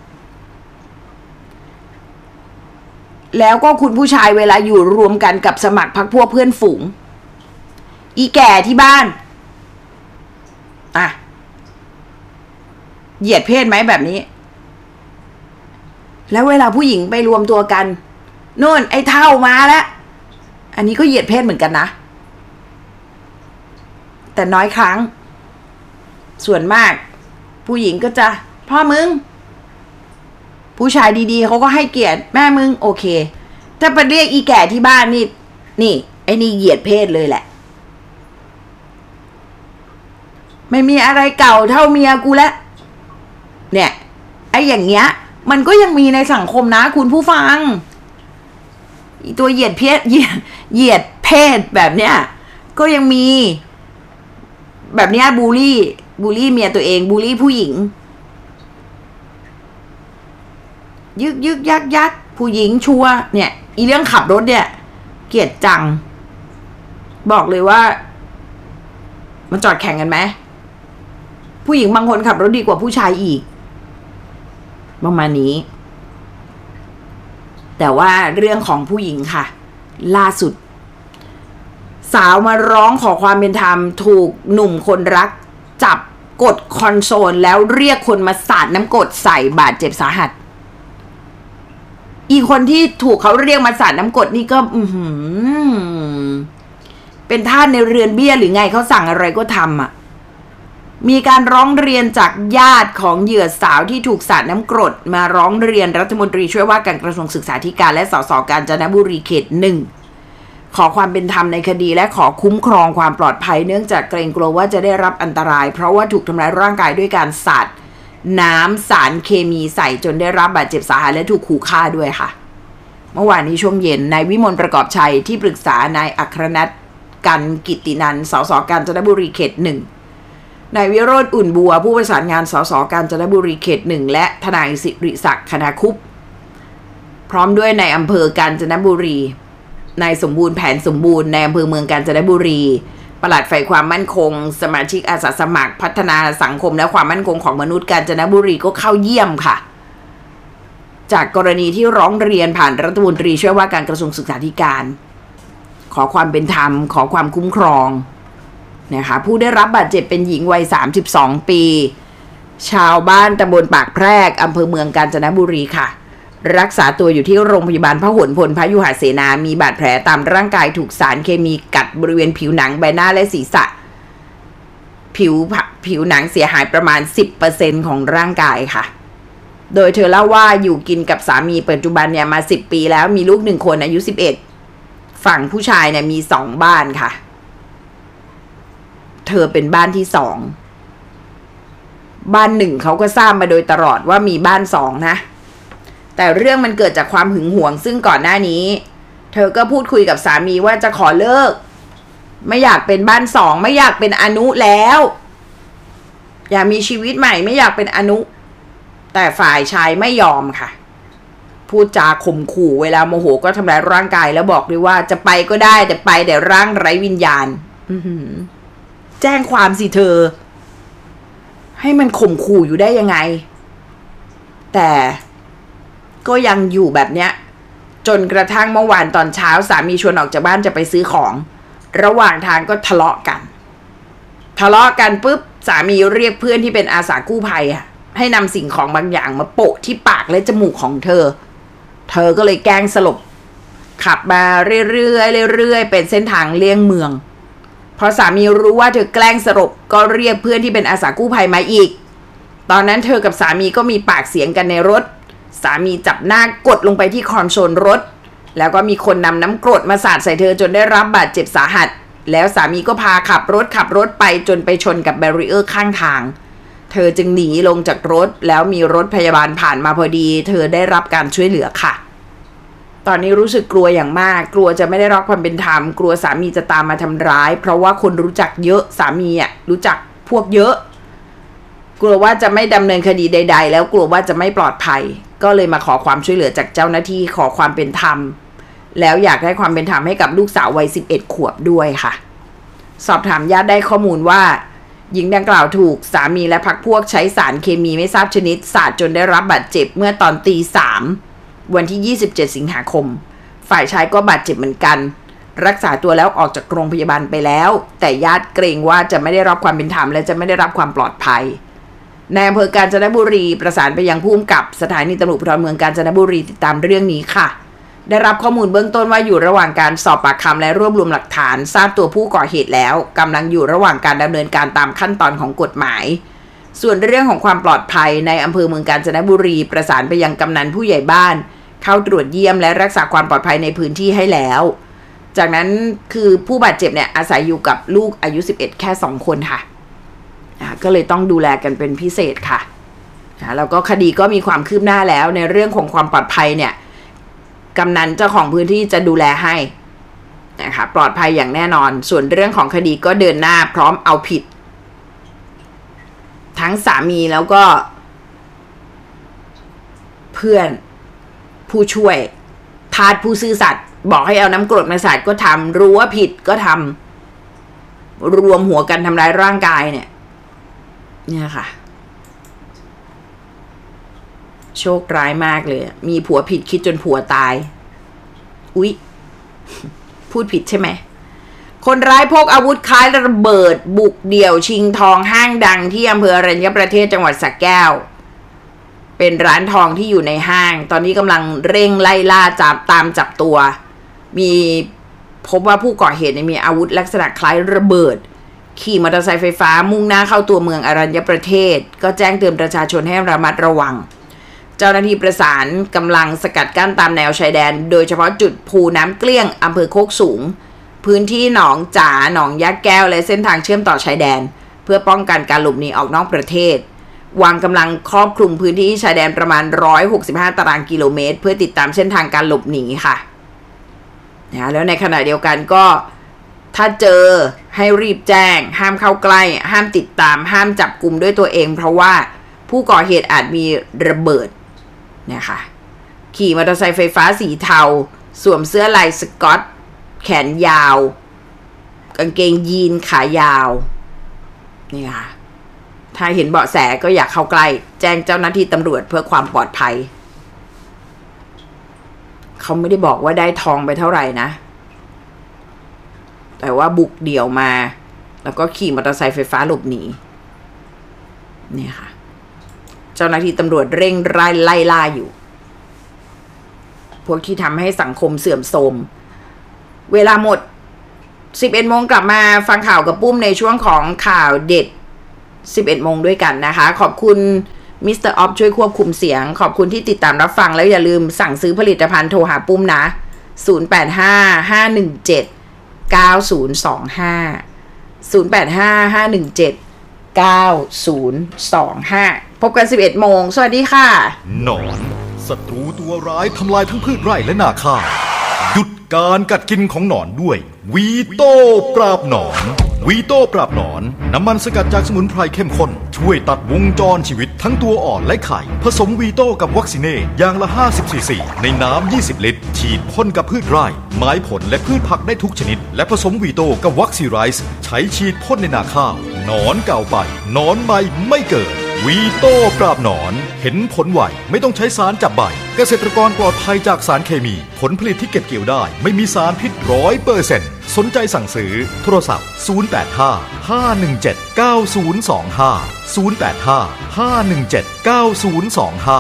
แล้วก็คุณผู้ชายเวลาอยู่รวมกันกับสมัครพรรคพวกเพื่อนฝูงอีแก่ที่บ้านอ่ะเหยียดเพศไหมแบบนี้แล้วเวลาผู้หญิงไปรวมตัวกันโน่นไอ้เท่ามาแล้วอันนี้ก็เหยียดเพศเหมือนกันนะแต่น้อยครั้งส่วนมากผู้หญิงก็จะพ่อมึงผู้ชายดีๆเขาก็ให้เกียรติแม่มึงโอเคถ้าไปเรียกอีแก่ที่บ้านนี่นี่ไอ้นี่เหยียดเพศเลยแหละไม่มีอะไรเก่าเท่าเมียกูแล้วเนี่ยไอ้อย่างเงี้ยมันก็ยังมีในสังคมนะคุณผู้ฟังอีตัวเหยียดเพศเหยียดเหยียดเพศแบบเนี้ยก็ยังมีแบบเนี้ยบูลลี่บูลลี่เมียตัวเองบูลลี่ผู้หญิงยึกยึกยักยักผู้หญิงชัวเนี่ยอีเรื่องขับรถเนี่ยเกลียดจังบอกเลยว่ามันจอดแข่งกันไหมผู้หญิงบางคนขับรถดีกว่าผู้ชายอีกประมาณนี้แต่ว่าเรื่องของผู้หญิงค่ะล่าสุดสาวมาร้องขอความเป็นธรรมถูกหนุ่มคนรักจับกดคอนโซลแล้วเรียกคนมาสาดน้ำกรดใส่บาดเจ็บสาหัสอีคนที่ถูกเขาเรียกมาสาดน้ำกรดนี่ก็อือหือเป็นทาสในเรือนเบี้ยหรือไงเขาสั่งอะไรก็ทำอ่ะมีการร้องเรียนจากญาติของเหยื่อสาวที่ถูกสาดน้ำกรดมาร้องเรียนรัฐมนตรีช่วยว่าการกระทรวงศึกษาธิการและสสกาญจนบุรีเขตหนึ่งขอความเป็นธรรมในคดีและขอคุ้มครองความปลอดภัยเนื่องจากเกรงกลัวว่าจะได้รับอันตรายเพราะว่าถูกทำร้ายร่างกายด้วยการสาดน้ำสารเคมีใส่จนได้รับบาดเจ็บสาหัสและถูกขู่ฆ่าด้วยค่ะเมื่อวานนี้ช่วงเย็นนายวิมลประกอบชัยที่ปรึกษานายอัครนัทกันกิตตินันท์สสกาญจนบุรีเขตหนึ่งนายวิโรจน์อุ่นบัวผู้ประสานงานสสกาญจนบุรีเขตหนึ่งและทนายสิริศักดิ์คณาคุปพร้อมด้วยในอำเภอกาญจนบุรีนายสมบูรณ์แผนสมบูรณ์ในอำเภอเมืองกาญจนบุรีปลัดฝ่ายความมั่นคงสมาชิกอาสาสมัครพัฒนาสังคมและความมั่นคงของมนุษย์กาญจนบุรีก็เข้าเยี่ยมค่ะจากกรณีที่ร้องเรียนผ่านรัฐมนตรีช่วยว่าการกระทรวงศึกษาธิการขอความเป็นธรรมขอความคุ้มครองนะคะผู้ได้รับบาดเจ็บเป็นหญิงวัยสามสิบสองปีชาวบ้านตำบลปากแพรกอำเภอเมืองกาญจนบุรีค่ะรักษาตัวอยู่ที่โรงพยาบาลพหลพลพยุหเสนามีบาดแผลตามร่างกายถูกสารเคมีกัดบริเวณผิวหนังใบหน้าและศีรษะผิวผิวหนังเสียหายประมาณ สิบเปอร์เซ็นต์ ของร่างกายค่ะโดยเธอเล่าว่าอยู่กินกับสามีปัจจุบันเนี่ยมาสิบปีแล้วมีลูกหนึ่งคนอายุสิบเอ็ดฝั่งผู้ชายเนี่ยมีสองบ้านค่ะเธอเป็นบ้านที่สองบ้านหนึ่งเขาก็ทราบมาโดยตลอดว่ามีบ้านสองนะแต่เรื่องมันเกิดจากความหึงหวงซึ่งก่อนหน้านี้เธอก็พูดคุยกับสามีว่าจะขอเลิกไม่อยากเป็นบ้านสองไม่อยากเป็นอนุแล้วอยากมีชีวิตใหม่ไม่อยากเป็นอนุแต่ฝ่ายชายไม่ยอมค่ะพูดจาข่มขู่เวลาโมโหก็ทำร้ายร่างกายแล้วบอกด้วยว่าจะไปก็ได้แต่ไปแต่ร่างไร้วิญญาณแจ้งความสิเธอให้มันข่มขู่อยู่ได้ยังไงแต่ก็ยังอยู่แบบเนี้ยจนกระทั่งเมื่อวานตอนเช้าสามีชวนออกจากบ้านจะไปซื้อของระหว่างทางก็ทะเลาะกันทะเลาะกันปุ๊บสามีเรียกเพื่อนที่เป็นอาสากู้ภัยอะให้นำสิ่งของบางอย่างมาโปะที่ปากและจมูกของเธอเธอก็เลยแกล้งสลบขับมาเรื่อยๆเรื่อยๆเป็นเส้นทางเลี่ยงเมืองพอสามีรู้ว่าเธอแกล้งสลบก็เรียกเพื่อนที่เป็นอาสากู้ภัยมาอีกตอนนั้นเธอกับสามีก็มีปากเสียงกันในรถสามีจับหน้ากดลงไปที่คอนโซลรถแล้วก็มีคนนำน้ำกรดมาสาดใส่เธอจนได้รับบาดเจ็บสาหัสแล้วสามีก็พาขับรถขับรถไปจนไปชนกับแบรีเออร์ข้างทางเธอจึงหนีลงจากรถแล้วมีรถพยาบาลผ่านมาพอดีเธอได้รับการช่วยเหลือค่ะตอนนี้รู้สึกกลัวอย่างมากกลัวจะไม่ได้รับความเป็นธรรมกลัวสามีจะตามมาทำร้ายเพราะว่าคนรู้จักเยอะสามีอ่ะรู้จักพวกเยอะกลัวว่าจะไม่ดำเนินคดีใดๆแล้วกลัวว่าจะไม่ปลอดภัยก็เลยมาขอความช่วยเหลือจากเจ้าหน้าที่ขอความเป็นธรรมแล้วอยากได้ความเป็นธรรมให้กับลูกสาววัยสิบเอ็ดขวบด้วยค่ะสอบถามญาติได้ข้อมูลว่าหญิงดังกล่าวถูกสามีและพรรคพวกใช้สารเคมีไม่ทราบชนิดสาดจนได้รับบาดเจ็บเมื่อตอนตีสามวันที่ยี่สิบเจ็ดสิงหาคมฝ่ายชายก็บาดเจ็บเหมือนกันรักษาตัวแล้วออกจากโรงพยาบาลไปแล้วแต่ญาติเกรงว่าจะไม่ได้รับความเป็นธรรมและจะไม่ได้รับความปลอดภัยในอำเภอกาญจนบุรีประสานไปยังผู้กำกับสถานีตำรวจภูธรเมืองกาญจนบุรีติดตามเรื่องนี้ค่ะได้รับข้อมูลเบื้องต้นว่าอยู่ระหว่างการสอบปากคำและรวบรวมหลักฐานทราบตัวผู้ก่อเหตุแล้วกำลังอยู่ระหว่างการดำเนินการตามขั้นตอนของกฎหมายส่วนเรื่องของความปลอดภัยในอำเภอเมืองกาญจนบุรีประสานไปยังกำนันผู้ใหญ่บ้านเข้าตรวจเยี่ยมและรักษาความปลอดภัยในพื้นที่ให้แล้วจากนั้นคือผู้บาดเจ็บเนี่ยอาศัยอยู่กับลูกอายุสิบเอ็ดแค่สองคนค่ะก็เลยต้องดูแลกันเป็นพิเศษค่ะแล้วก็คดีก็มีความคืบหน้าแล้วในเรื่องของความปลอดภัยเนี่ยกำนันเจ้าของพื้นที่จะดูแลให้นะคะปลอดภัยอย่างแน่นอนส่วนเรื่องของคดีก็เดินหน้าพร้อมเอาผิดทั้งสามีแล้วก็เพื่อนผู้ช่วยทาสผู้ซื่อสัตย์บอกให้เอาน้ำกรดมาสาดก็ทำรู้ว่าผิดก็ทำรวมหัวกันทำร้ายร่างกายเนี่ยเนี่ยค่ะโชคร้ายมากเลยมีผัวผิดคิดจนผัวตายอุ๊ยพูดผิดใช่ไหมคนร้ายพกอาวุธคล้ายระเบิดบุกเดี่ยวชิงทองห้างดังที่อำเภออรัญญประเทศจังหวัดสระแก้วเป็นร้านทองที่อยู่ในห้างตอนนี้กำลังเร่งไล่ล่าจับตามจับตัวมีพบว่าผู้ก่อเหตุมีอาวุธลักษณะคล้ายระเบิดขี่มอเตอร์ไซค์ไฟฟ้ามุ่งหน้าเข้าตัวเมืองอรัญญประเทศก็แจ้งเตือนประชาชนให้ระมัดระวังจจ้าหน้าที่ประสานกำลังสกัดกั้นตามแนวชายแดนโดยเฉพาะจุดภูน้ำเกลี้ยงอำเภอโคกสูงพื้นที่หนองจ๋าหนองยะแก้วและเส้นทางเชื่อมต่อชายแดนเพื่อป้องกันการหลบหนีออกนอกประเทศวางกำลังครอบคลุมพื้นที่ชายแดนประมาณหนึ่งร้อยหกสิบห้าตารางกิโลเมตรเพื่อติดตามเส้นทางการหลบหนีค่ะนะแล้วในขณะเดียวกันก็ถ้าเจอให้รีบแจ้งห้ามเข้าใกล้ห้ามติดตามห้ามจับกุมด้วยตัวเองเพราะว่าผู้ก่อเหตุอาจมีระเบิดเนี่ยค่ะขี่มอเตอร์ไซค์ไฟฟ้าสีเทาสวมเสื้อลายสก๊อตแขนยาวกางเกงยีนขายาวนี่ค่ะถ้าเห็นเบาะแสก็อยากเข้าใกล้แจ้งเจ้าหน้าที่ตำรวจเพื่อความปลอดภัยเขาไม่ได้บอกว่าได้ทองไปเท่าไหร่นะแต่ว่าบุกเดี่ยวมาแล้วก็ขี่มอเตอร์ไซค์ไฟฟ้าหลบหนีนี่ค่ะเจ้าหน้าที่ตำรวจเร่งไล่ไล่ล่าอยู่พวกที่ทำให้สังคมเสื่อมโทรมเวลาหมด สิบเอ็ดโมงกลับมาฟังข่าวกับปุ้มในช่วงของข่าวเด็ด สิบเอ็ดโมงด้วยกันนะคะขอบคุณมิสเตอร์ออฟช่วยควบคุมเสียงขอบคุณที่ติดตามรับฟังแล้วอย่าลืมสั่งซื้อผลิตภัณฑ์โทรหาปุ้มนะศูนย์ แปด ห้า ห้า หนึ่ง เจ็ด เก้า ศูนย์ สอง ห้า ศูนย์ แปด ห้า ห้า หนึ่ง เจ็ด เก้า ศูนย์ สอง ห้าพบกัน สิบเอ็ดโมงสวัสดีค่ะหนอนศัตรูตัวร้ายทำลายทั้งพืชไร่และนาข้าวหยุดการกัดกินของหนอนด้วยวีโต้ปราบหนอนวีโต้ปราบหนอนน้ำมันสกัดจากสมุนไพรเข้มข้นช่วยตัดวงจรชีวิตทั้งตัวอ่อนและไข่ผสมวีโต้กับวัคซีเน่อย่างละห้าสิบซีซีในน้ำยี่สิบลิตรฉีดพ่นกับพืชไร่ไม้ผลและพืชผักได้ทุกชนิดและผสมวีโต้กับวัคซีไรส์ใช้ฉีดพ่นในนาข้าวหนอนเก่าไปหนอนใหม่ไม่เกิดวีโต้ปราบหนอนเห็นผลไวไม่ต้องใช้สารจับใบเกษตรกรปลอดภัยจากสารเคมีผลผลิตที่เก็บเกี่ยวได้ไม่มีสารพิษ ร้อยเปอร์เซ็นต์ สนใจสั่งซื้อโทรศัพท์ศูนย์ แปด ห้า ห้า หนึ่ง เจ็ด เก้า ศูนย์ สอง ห้า ศูนย์ แปด ห้า ห้า หนึ่ง เจ็ด เก้า ศูนย์ สอง ห้า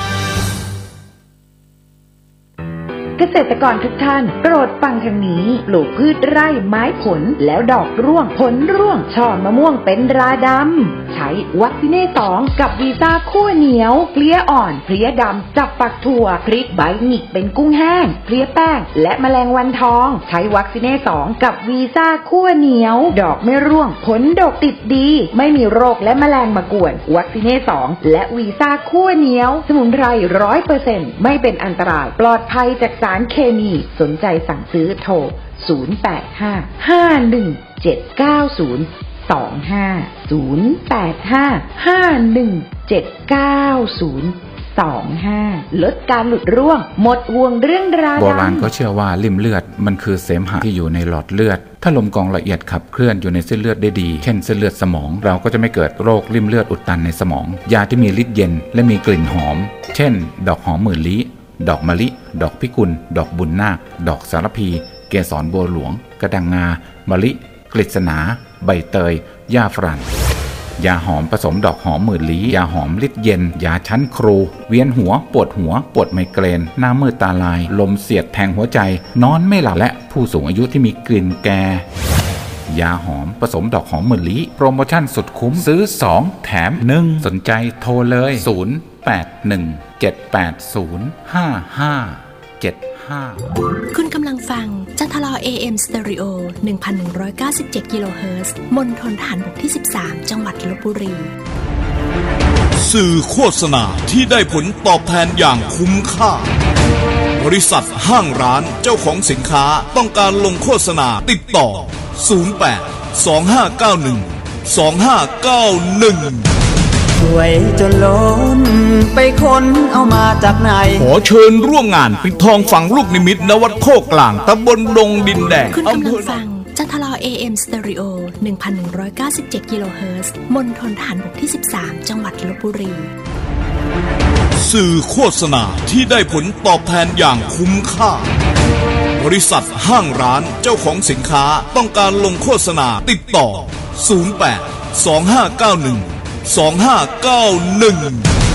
เกษตรกรทุกท่านโปรดฟังทางนี้ปลูกพืชไร่ไม้ผลแล้วดอกร่วงผลร่วงช่อมะม่วงเป็นราดำใช้วัคซีเน่สองกับวีซ่าคั่วเหนียวเพลี้ยอ่อนเพลี้ยดำจับปักถั่วพริกใบหงิกเป็นกุ้งแห้งเพลี้ยแป้งและแมลงวันทองใช้วัคซีเน่สองกับวีซ่าคั่วเหนียวดอกไม่ร่วงผลดกติดดีไม่มีโรคและแมลงมากวนวัคซีเน่สองและวีซ่าคั่วเหนียวสมุนไพร ร้อยเปอร์เซ็นต์ ไม่เป็นอันตรายปลอดภัยจากสารเคมีสนใจสั่งซื้อโทรศูนย์ แปด ห้า ห้า หนึ่ง เจ็ด เก้า ศูนย์ สอง ห้า ศูนย์ แปด ห้า ห้า หนึ่ง เจ็ด เก้า ศูนย์ สอง ห้าลดการหลุดร่วงหมดห่วงเรื่องราดำโบราณก็เชื่อว่าลิ่มเลือดมันคือเสมหะที่อยู่ในหลอดเลือดถ้าลมกรองละเอียดขับเคลื่อนอยู่ในเส้นเลือดได้ดีเช่นเส้นเลือดสมองเราก็จะไม่เกิดโรคลิ่มเลือดอุดตันในสมองยาที่มีฤทธิ์เย็นและมีกลิ่นหอมเช่นดอกหอมหมื่นลี้ดอกมะลิดอกพิกุลดอกบุญนาคดอกสารพีเกสรบัวหลวงกระดังงามะลิกฤษณาใบเตยหญ้าฝรั่งยาหอมผสมดอกหอมหมื่นลี้ยาหอมฤทธิ์เย็นยาชั้นครูเวียนหัวปวดหัวปวดไมเกรนหน้ามืดตาลายลมเสียดแทงหัวใจนอนไม่หลับและผู้สูงอายุที่มีกลิ่นแก่ยาหอมผสมดอกหอมหมื่นลี้โปรโมชั่นสุดคุ้มซื้อสองแถมหนึ่งสนใจโทรเลยศูนย์ แปด หนึ่ง เจ็ด แปด ศูนย์ ห้า ห้า เจ็ด ห้าคุณกำลังฟังจัทลอ เอ เอ็ม Stereo หนึ่งพันหนึ่งร้อยเก้าสิบเจ็ด กิโลเฮิรตซ์มณฑลทหารบกที่สิบสามจังหวัดลพบุรีสื่อโฆษณาที่ได้ผลตอบแทนอย่างคุ้มค่าบริษัทห้างร้านเจ้าของสินค้าต้องการลงโฆษณาติดต่อศูนย์ แปด สอง ห้า เก้า หนึ่ง สอง ห้า เก้า หนึ่งสวยจนล้นไปค้นเอามาจากไหนขอเชิญร่วมงานปิดทองฝังลูกนิมิตณวัดโคกกลางตำบลดงดินแดงคุณกำลังฟังจัทลอ เอ เอ็ม Stereo หนึ่งพันหนึ่งร้อยเก้าสิบเจ็ด กิโลเฮิรตซ์มณฑลทหารบกที่สิบสามจังหวัดลพบุรีสื่อโฆษณาที่ได้ผลตอบแทนอย่างคุ้มค่าบริษัทห้างร้านเจ้าของสินค้าต้องการลงโฆษณาติดต่อศูนย์ แปด สอง ห้า เก้า หนึ่ง สอง ห้า เก้า หนึ่ง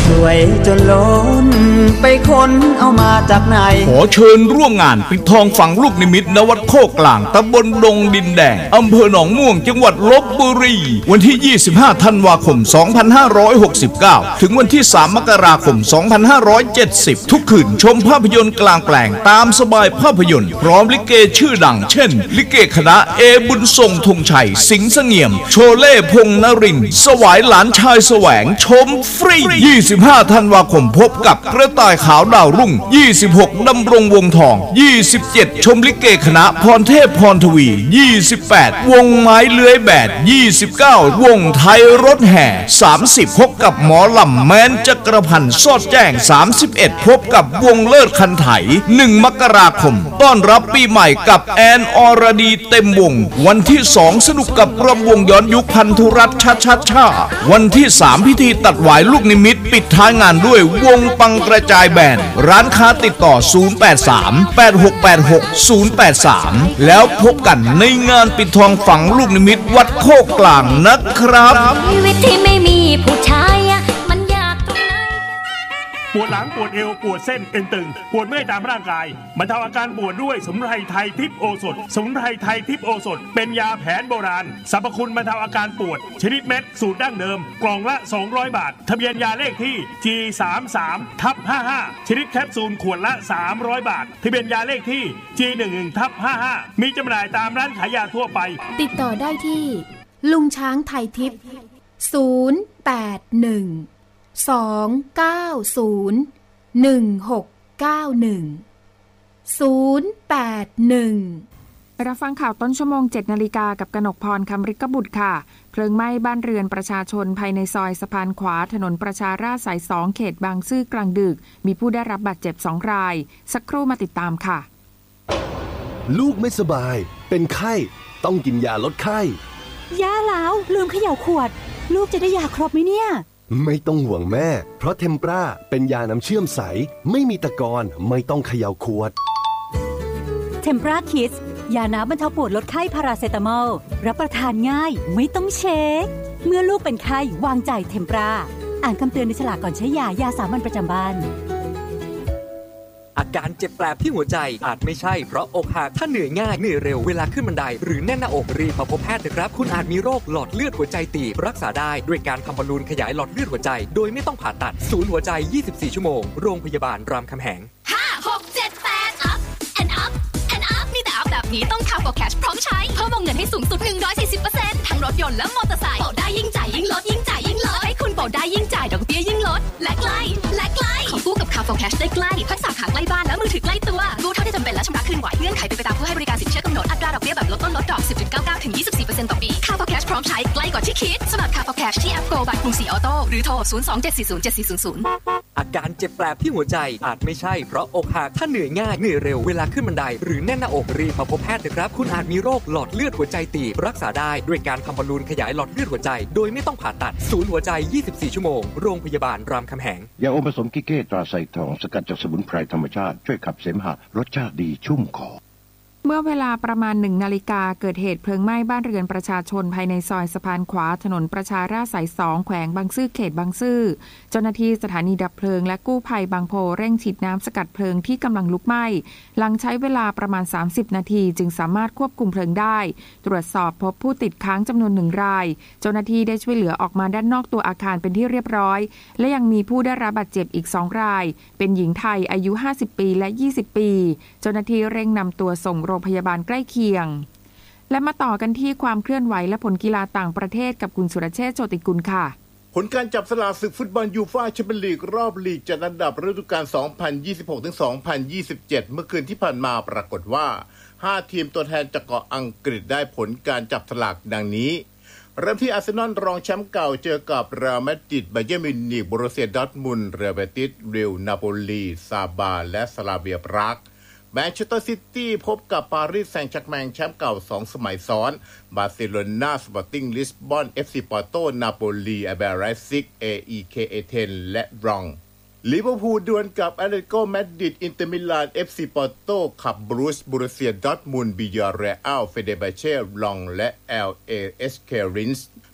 รวยจนล้นไปค้นเอามาจากไหนขอเชิญร่วมงานปิดทองฝังลูกนิมิตณวัดโคกลางตำบลดงดินแดงอำเภอหนองม่วงจังหวัดลพบุรีวันที่ยี่สิบห้าธันวาคมสองพันห้าร้อยหกสิบเก้าถึงวันที่สามมกราคมสองพันห้าร้อยเจ็ดสิบทุกคืนชมภาพยนตร์กลางแปลงตามสบายภาพยนตร์พร้อมลิเกชื่อดังเช่นลิเกคณะเอบุญทรงธงชัยสิงห์เสงี่ยมโชเล่พงษ์นรินทร์สวายหลานชายแสวงชมฟรียี่สิบห้าธันวาคมพบกับกระต่ายขาวดาวรุ่งยี่สิบหกดำรงวงทองยี่สิบเจ็ดชมลิเกคณะพรเทพพรทวียี่สิบแปดวงไม้เลื้อยแบดยี่สิบเก้าวงไทยรถแห่สามสิบพบกับหมอลำแม้นจักรพันธ์สอดแจ้งสามสิบเอ็ดพบกับวงเลิศคันไถหนึ่งมกราคมต้อนรับปีใหม่กับแอนอรดีเต็มวงวันที่สองสนุกกับรำวงย้อนยุคพันธุรัตน์ชัดชัดชาวันที่สามพิธีตัดหวายลูกนิมิตปิดท้ายงานด้วยวงปังกระจายแบนร้านค้าติดต่อศูนย์ แปด สาม แปด หก แปด หก ศูนย์ แปด สามแล้วพบกันในงานปิดทองฝังลูกนิมิตวัดโคกกลางนะครับชีวิตที่ไม่มีผู้ชายมันยากตรงไหนปวดหลังปวดเอวปวดเส้นเอ็นตึงปวดเมื่อยตามร่างกายบรรเทาอาการปวดด้วยสมุนไพรไทยทิพย์โอสถสมุนไพรไทยทิพย์โอสถเป็นยาแผนโบราณสรรพคุณบรรเทาอาการปวดชนิดเม็ดสูตรดั้งเดิมกล่องละสองร้อยบาททะเบียนยาเลขที่ จี สามสาม ทับ ห้าห้า ชนิดแคปซูลขวดละสามร้อยบาททะเบียนยาเลขที่ จี หนึ่งหนึ่ง ทับ ห้าห้า มีจำหน่ายตามร้านขายยาทั่วไปติดต่อได้ที่ลุงช้างไทยทิพย์ศูนย์ แปด หนึ่ง สอง เก้า ศูนย์ หนึ่ง หก เก้า หนึ่ง ศูนย์ แปด หนึ่งรับฟังข่าวต้นชั่วโมงเจ็ดนาฬิกากับกนกพรคำริกบุตรค่ะเพลิงไหม้บ้านเรือนประชาชนภายในซอยสะพานขวาถนนประชาราษฎร์สายสองเขตบางซื่อกลางดึกมีผู้ได้รับบาดเจ็บสองรายสักครู่มาติดตามค่ะลูกไม่สบายเป็นไข้ต้องกินยาลดไข้ย่าแล้วลืมเขย่าขวดลูกจะได้ยาครบไหมเนี่ยไม่ต้องห่วงแม่เพราะเทมปราเป็นยาน้ำเชื่อมใสไม่มีตะกอนไม่ต้องเขย่าขวดเทมปราคิดยาน้ำบรรเทาปวดลดไข้พาราเซตามอลรับประทานง่ายไม่ต้องเช็คเมื่อลูกเป็นไข้วางใจเทมปราอ่านคำเตือนในฉลากก่อนใช้ยายาสามัญประจำบ้านอาการเจ็บแปลบที่หัวใจอาจไม่ใช่เพราะอกหักถ้าเหนื่อยง่ายเหนื่อยเร็วเวลาขึ้นบันไดหรือแน่นหน้าอกรีบมาพบแพทย์นะครับคุณอาจมีโรคหลอดเลือดหัวใจตีบรักษาได้ด้วยการทำบอลลูนขยายหลอดเลือดหัวใจโดยไม่ต้องผ่าตัดศูนย์หัวใจยี่สิบสี่ชั่วโมงโรงพยาบาลรามคำแหงห้า หก เจ็ด แปด up and up and up มีแต่ up แบบนี้ต้อง Car for Cash พร้อมใช้เพิ่มวงเงินให้สูงสุด หนึ่งร้อยสี่สิบเปอร์เซ็นต์ ทั้งรถยนต์และมอเตอร์ไซค์โปรได้ยิ่งจ่ายยิ่งลดยิ่งจ่ายยิ่งลดให้คุณโปรได้ยิ่งจ่ายดอกเบี้ยยิ่งลดและใกล้และใกล้ขอกู้กับ Car for Cash ได้ใกล้ทั้งสาขาใกล้บ้านและมือถือใกล้ตัวกู้เท่าที่จำเป็นและชำระคืนไหวเงื่อนไขเป็นไปตามผู้ให้บริการสินเชื่อกำหนดอัตราดอกเบี้ยแบบลดต้นลดดอก สิบจุดเก้าเก้า ถึง ยี่สิบสี่เปอร์เซ็นต์ ต่อปี Car for Cash พร้อมใช้ใกล้กว่าที่คิดสมัคร Car for Cash ที่แอป Go บายกรุงศรีออโต้หรือโทรศูนย์ สอง เจ็ด สี่ ศูนย์ เจ็ด สี่ ศูนย์ ศูนย์อาการเจ็บแปลบที่หัวใจอาจไม่ใช่เพราะอกหักถ้าเหนื่อยง่ายเหนื่อยเร็วเวลาขึ้นบันไดหรือแน่นหน้าอกรีบมาพบแพทย์นะครับคุณอาจมีโรคหลอดเลือดหัวใจตีบรักษาได้ด้วยการทำบอลลูนขยายหลอดเลือดหัวใจโดยไม่ต้องผ่าตัดศูนย์หัวใจยี่สิบสี่ชั่วโมงโรงพยาบาลรามคำแหงยาอมผสมกิเก้ตราไซทองสกัดจากสมุนไพรธรรมชาติช่วยขับเสมหะรสชาติดีชุ่มคอเมื่อเวลาประมาณหนึ่งนาฬิกาเกิดเหตุเพลิงไหม้บ้านเรือนประชาชนภายในซอยสะพานขวาถนนประชาราษฎร์สายสองแขวงบางซื่อเขตบางซื่อเจ้าหน้าที่สถานีดับเพลิงและกู้ภัยบางโพเร่งฉีดน้ำสกัดเพลิงที่กำลังลุกไหม้หลังใช้เวลาประมาณสามสิบนาทีจึงสามารถควบคุมเพลิงได้ตรวจสอบพบผู้ติดค้างจำนวนหนึ่งรายเจ้าหน้าที่ได้ช่วยเหลือออกมาด้านนอกตัวอาคารเป็นที่เรียบร้อยและยังมีผู้ได้รับบาดเจ็บอีกสองรายเป็นหญิงไทยอายุห้าสิบปีและยี่สิบปีเจ้าหน้าที่เร่งนำตัวส่งโรงพยาบาลใกล้เคียงและมาต่อกันที่ความเคลื่อนไหวและผลกีฬาต่างประเทศกับคุณสุรเชษฐ์โชติกุลค่ะผลการจับสลากศึกฟุตบอลยูฟ่าแชมเปี้ยนลีกรอบลีกจัดอันดับฤดูกาล สองพันยี่สิบหกถึงสองพันยี่สิบเจ็ด เมื่อคืนที่ผ่านมาปรากฏว่าห้าทีมตัวแทนจากเกาะอังกฤษได้ผลการจับสลากดังนี้เริ่มที่อาร์เซนอลรองแชมป์เก่าเจอกับเรอัลมาดริด บาเยิร์นมิวนิก โบรุสเซียดอร์ทมุนด์ เรอัลเบติส ริว นาโปลี ซาบาและสลาเวียปรากแมนเชสเตอร์ซิตี้พบกับปารีสแซงต์แชร์แมงแชมป์เก่าสองสมัยซ้อนบาร์เซโลนาสปอร์ติ้งลิสบอน เอฟ ซี ปอร์โต นาโปลีอาเบไรซิก เอ อี เค เอ เทน และรองลิเวอร์พูลดวลกับแอตเลติโกมาดริด อินเตอร์มิลาน เอฟ ซี ปอร์โตขับบรูซ บูรุสเซียดอร์ทมุนด์ บิยาเรอัล เฟเดบาเช่ รองและ แอล เอ เอส เค รินส์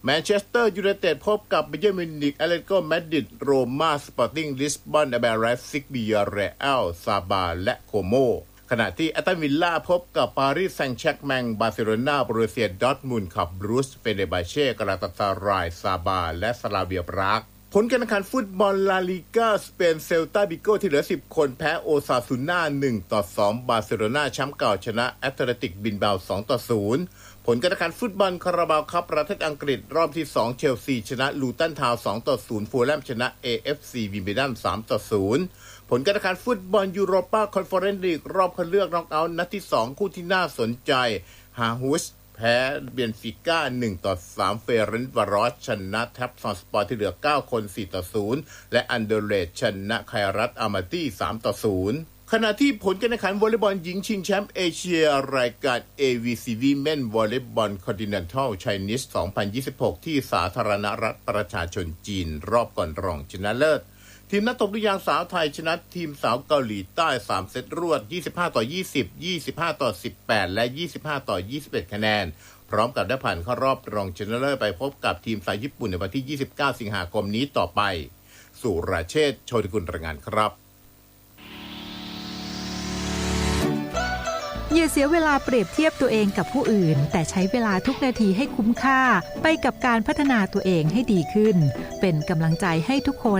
แมนเชสเตอร์ยูไนเต็ดพบกับไบเยิร์นมิวนิกแอตเลติโกมาดริดโรม่าสปอร์ติ้งลิสบอนอาเบเรซิกบิยาเรอัลซาบาและโคโมขณะที่แอตตันวิลล่าพบกับปารีสแซงต์แชร์กแมงบาร์เซโลนาโบรูเซียดอร์ทมุนด์ขับบรูซเฟเนร์บาเช่กาลาตาซารายซาบาและสลาเวียปรากผลการแข่งขันฟุตบอลลาลิก้าสเปนเซลตาบิโกที่เหลือสิบคนแพ้โอซาซูน่าหนึ่งต่อสองบาร์เซโลนาแชมป์เก่าชนะแอตเลติกบิลบาโอสองต่อศูนย์ผลการแข่งขันฟุตบอลคาราบาวคัพประเทศอังกฤษรอบที่สองเชลซีชนะลูตันทาวน์สองต่อศูนย์ฟูลแลมชนะ เอ เอฟ ซี วิมเบิลดันสามต่อศูนย์ผลการแข่งขันฟุตบอลยูโรปาคอนเฟอเรนซ์ลีกรอบคัดเลือกน็อกเอาท์นัดที่สองคู่ที่น่าสนใจฮาฮุสแพ้เบนฟิก้าหนึ่งต่อสามเฟเรนต์วารอสชนะแท็บซอนสปอร์ที่เหลือเก้าคนสี่ต่อศูนย์และอันเดอร์เลดชนะไครัตอามาตี้สามต่อศูนย์ขณะที่ผลการแข่งขันวอลเลย์บอลหญิงชิงแชมป์เอเชียรายการ เอ วี ซี Women Volleyball Continental Chinese สองพันยี่สิบหกที่สาธารณรัฐประชาชนจีนรอบก่อนรองชนะเลิศทีมนักตบลูกยางสาวไทยชนะทีมสาวเกาหลีใต้สามเซตรวดยี่สิบห้าต่อยี่สิบ ยี่สิบห้าต่อสิบแปดและยี่สิบห้าต่อยี่สิบเอ็ดคะแนนพร้อมกับได้ผ่านเข้ารอบรองชนะเลิศไปพบกับทีมสายญี่ปุ่นในวันที่ยี่สิบเก้าสิงหาคมนี้ต่อไปสุรเชษฐ์ โชติกุลรายงานครับอย่าเสียเวลาเปรียบเทียบตัวเองกับผู้อื่นแต่ใช้เวลาทุกนาทีให้คุ้มค่าไปกับการพัฒนาตัวเองให้ดีขึ้นเป็นกำลังใจให้ทุกคน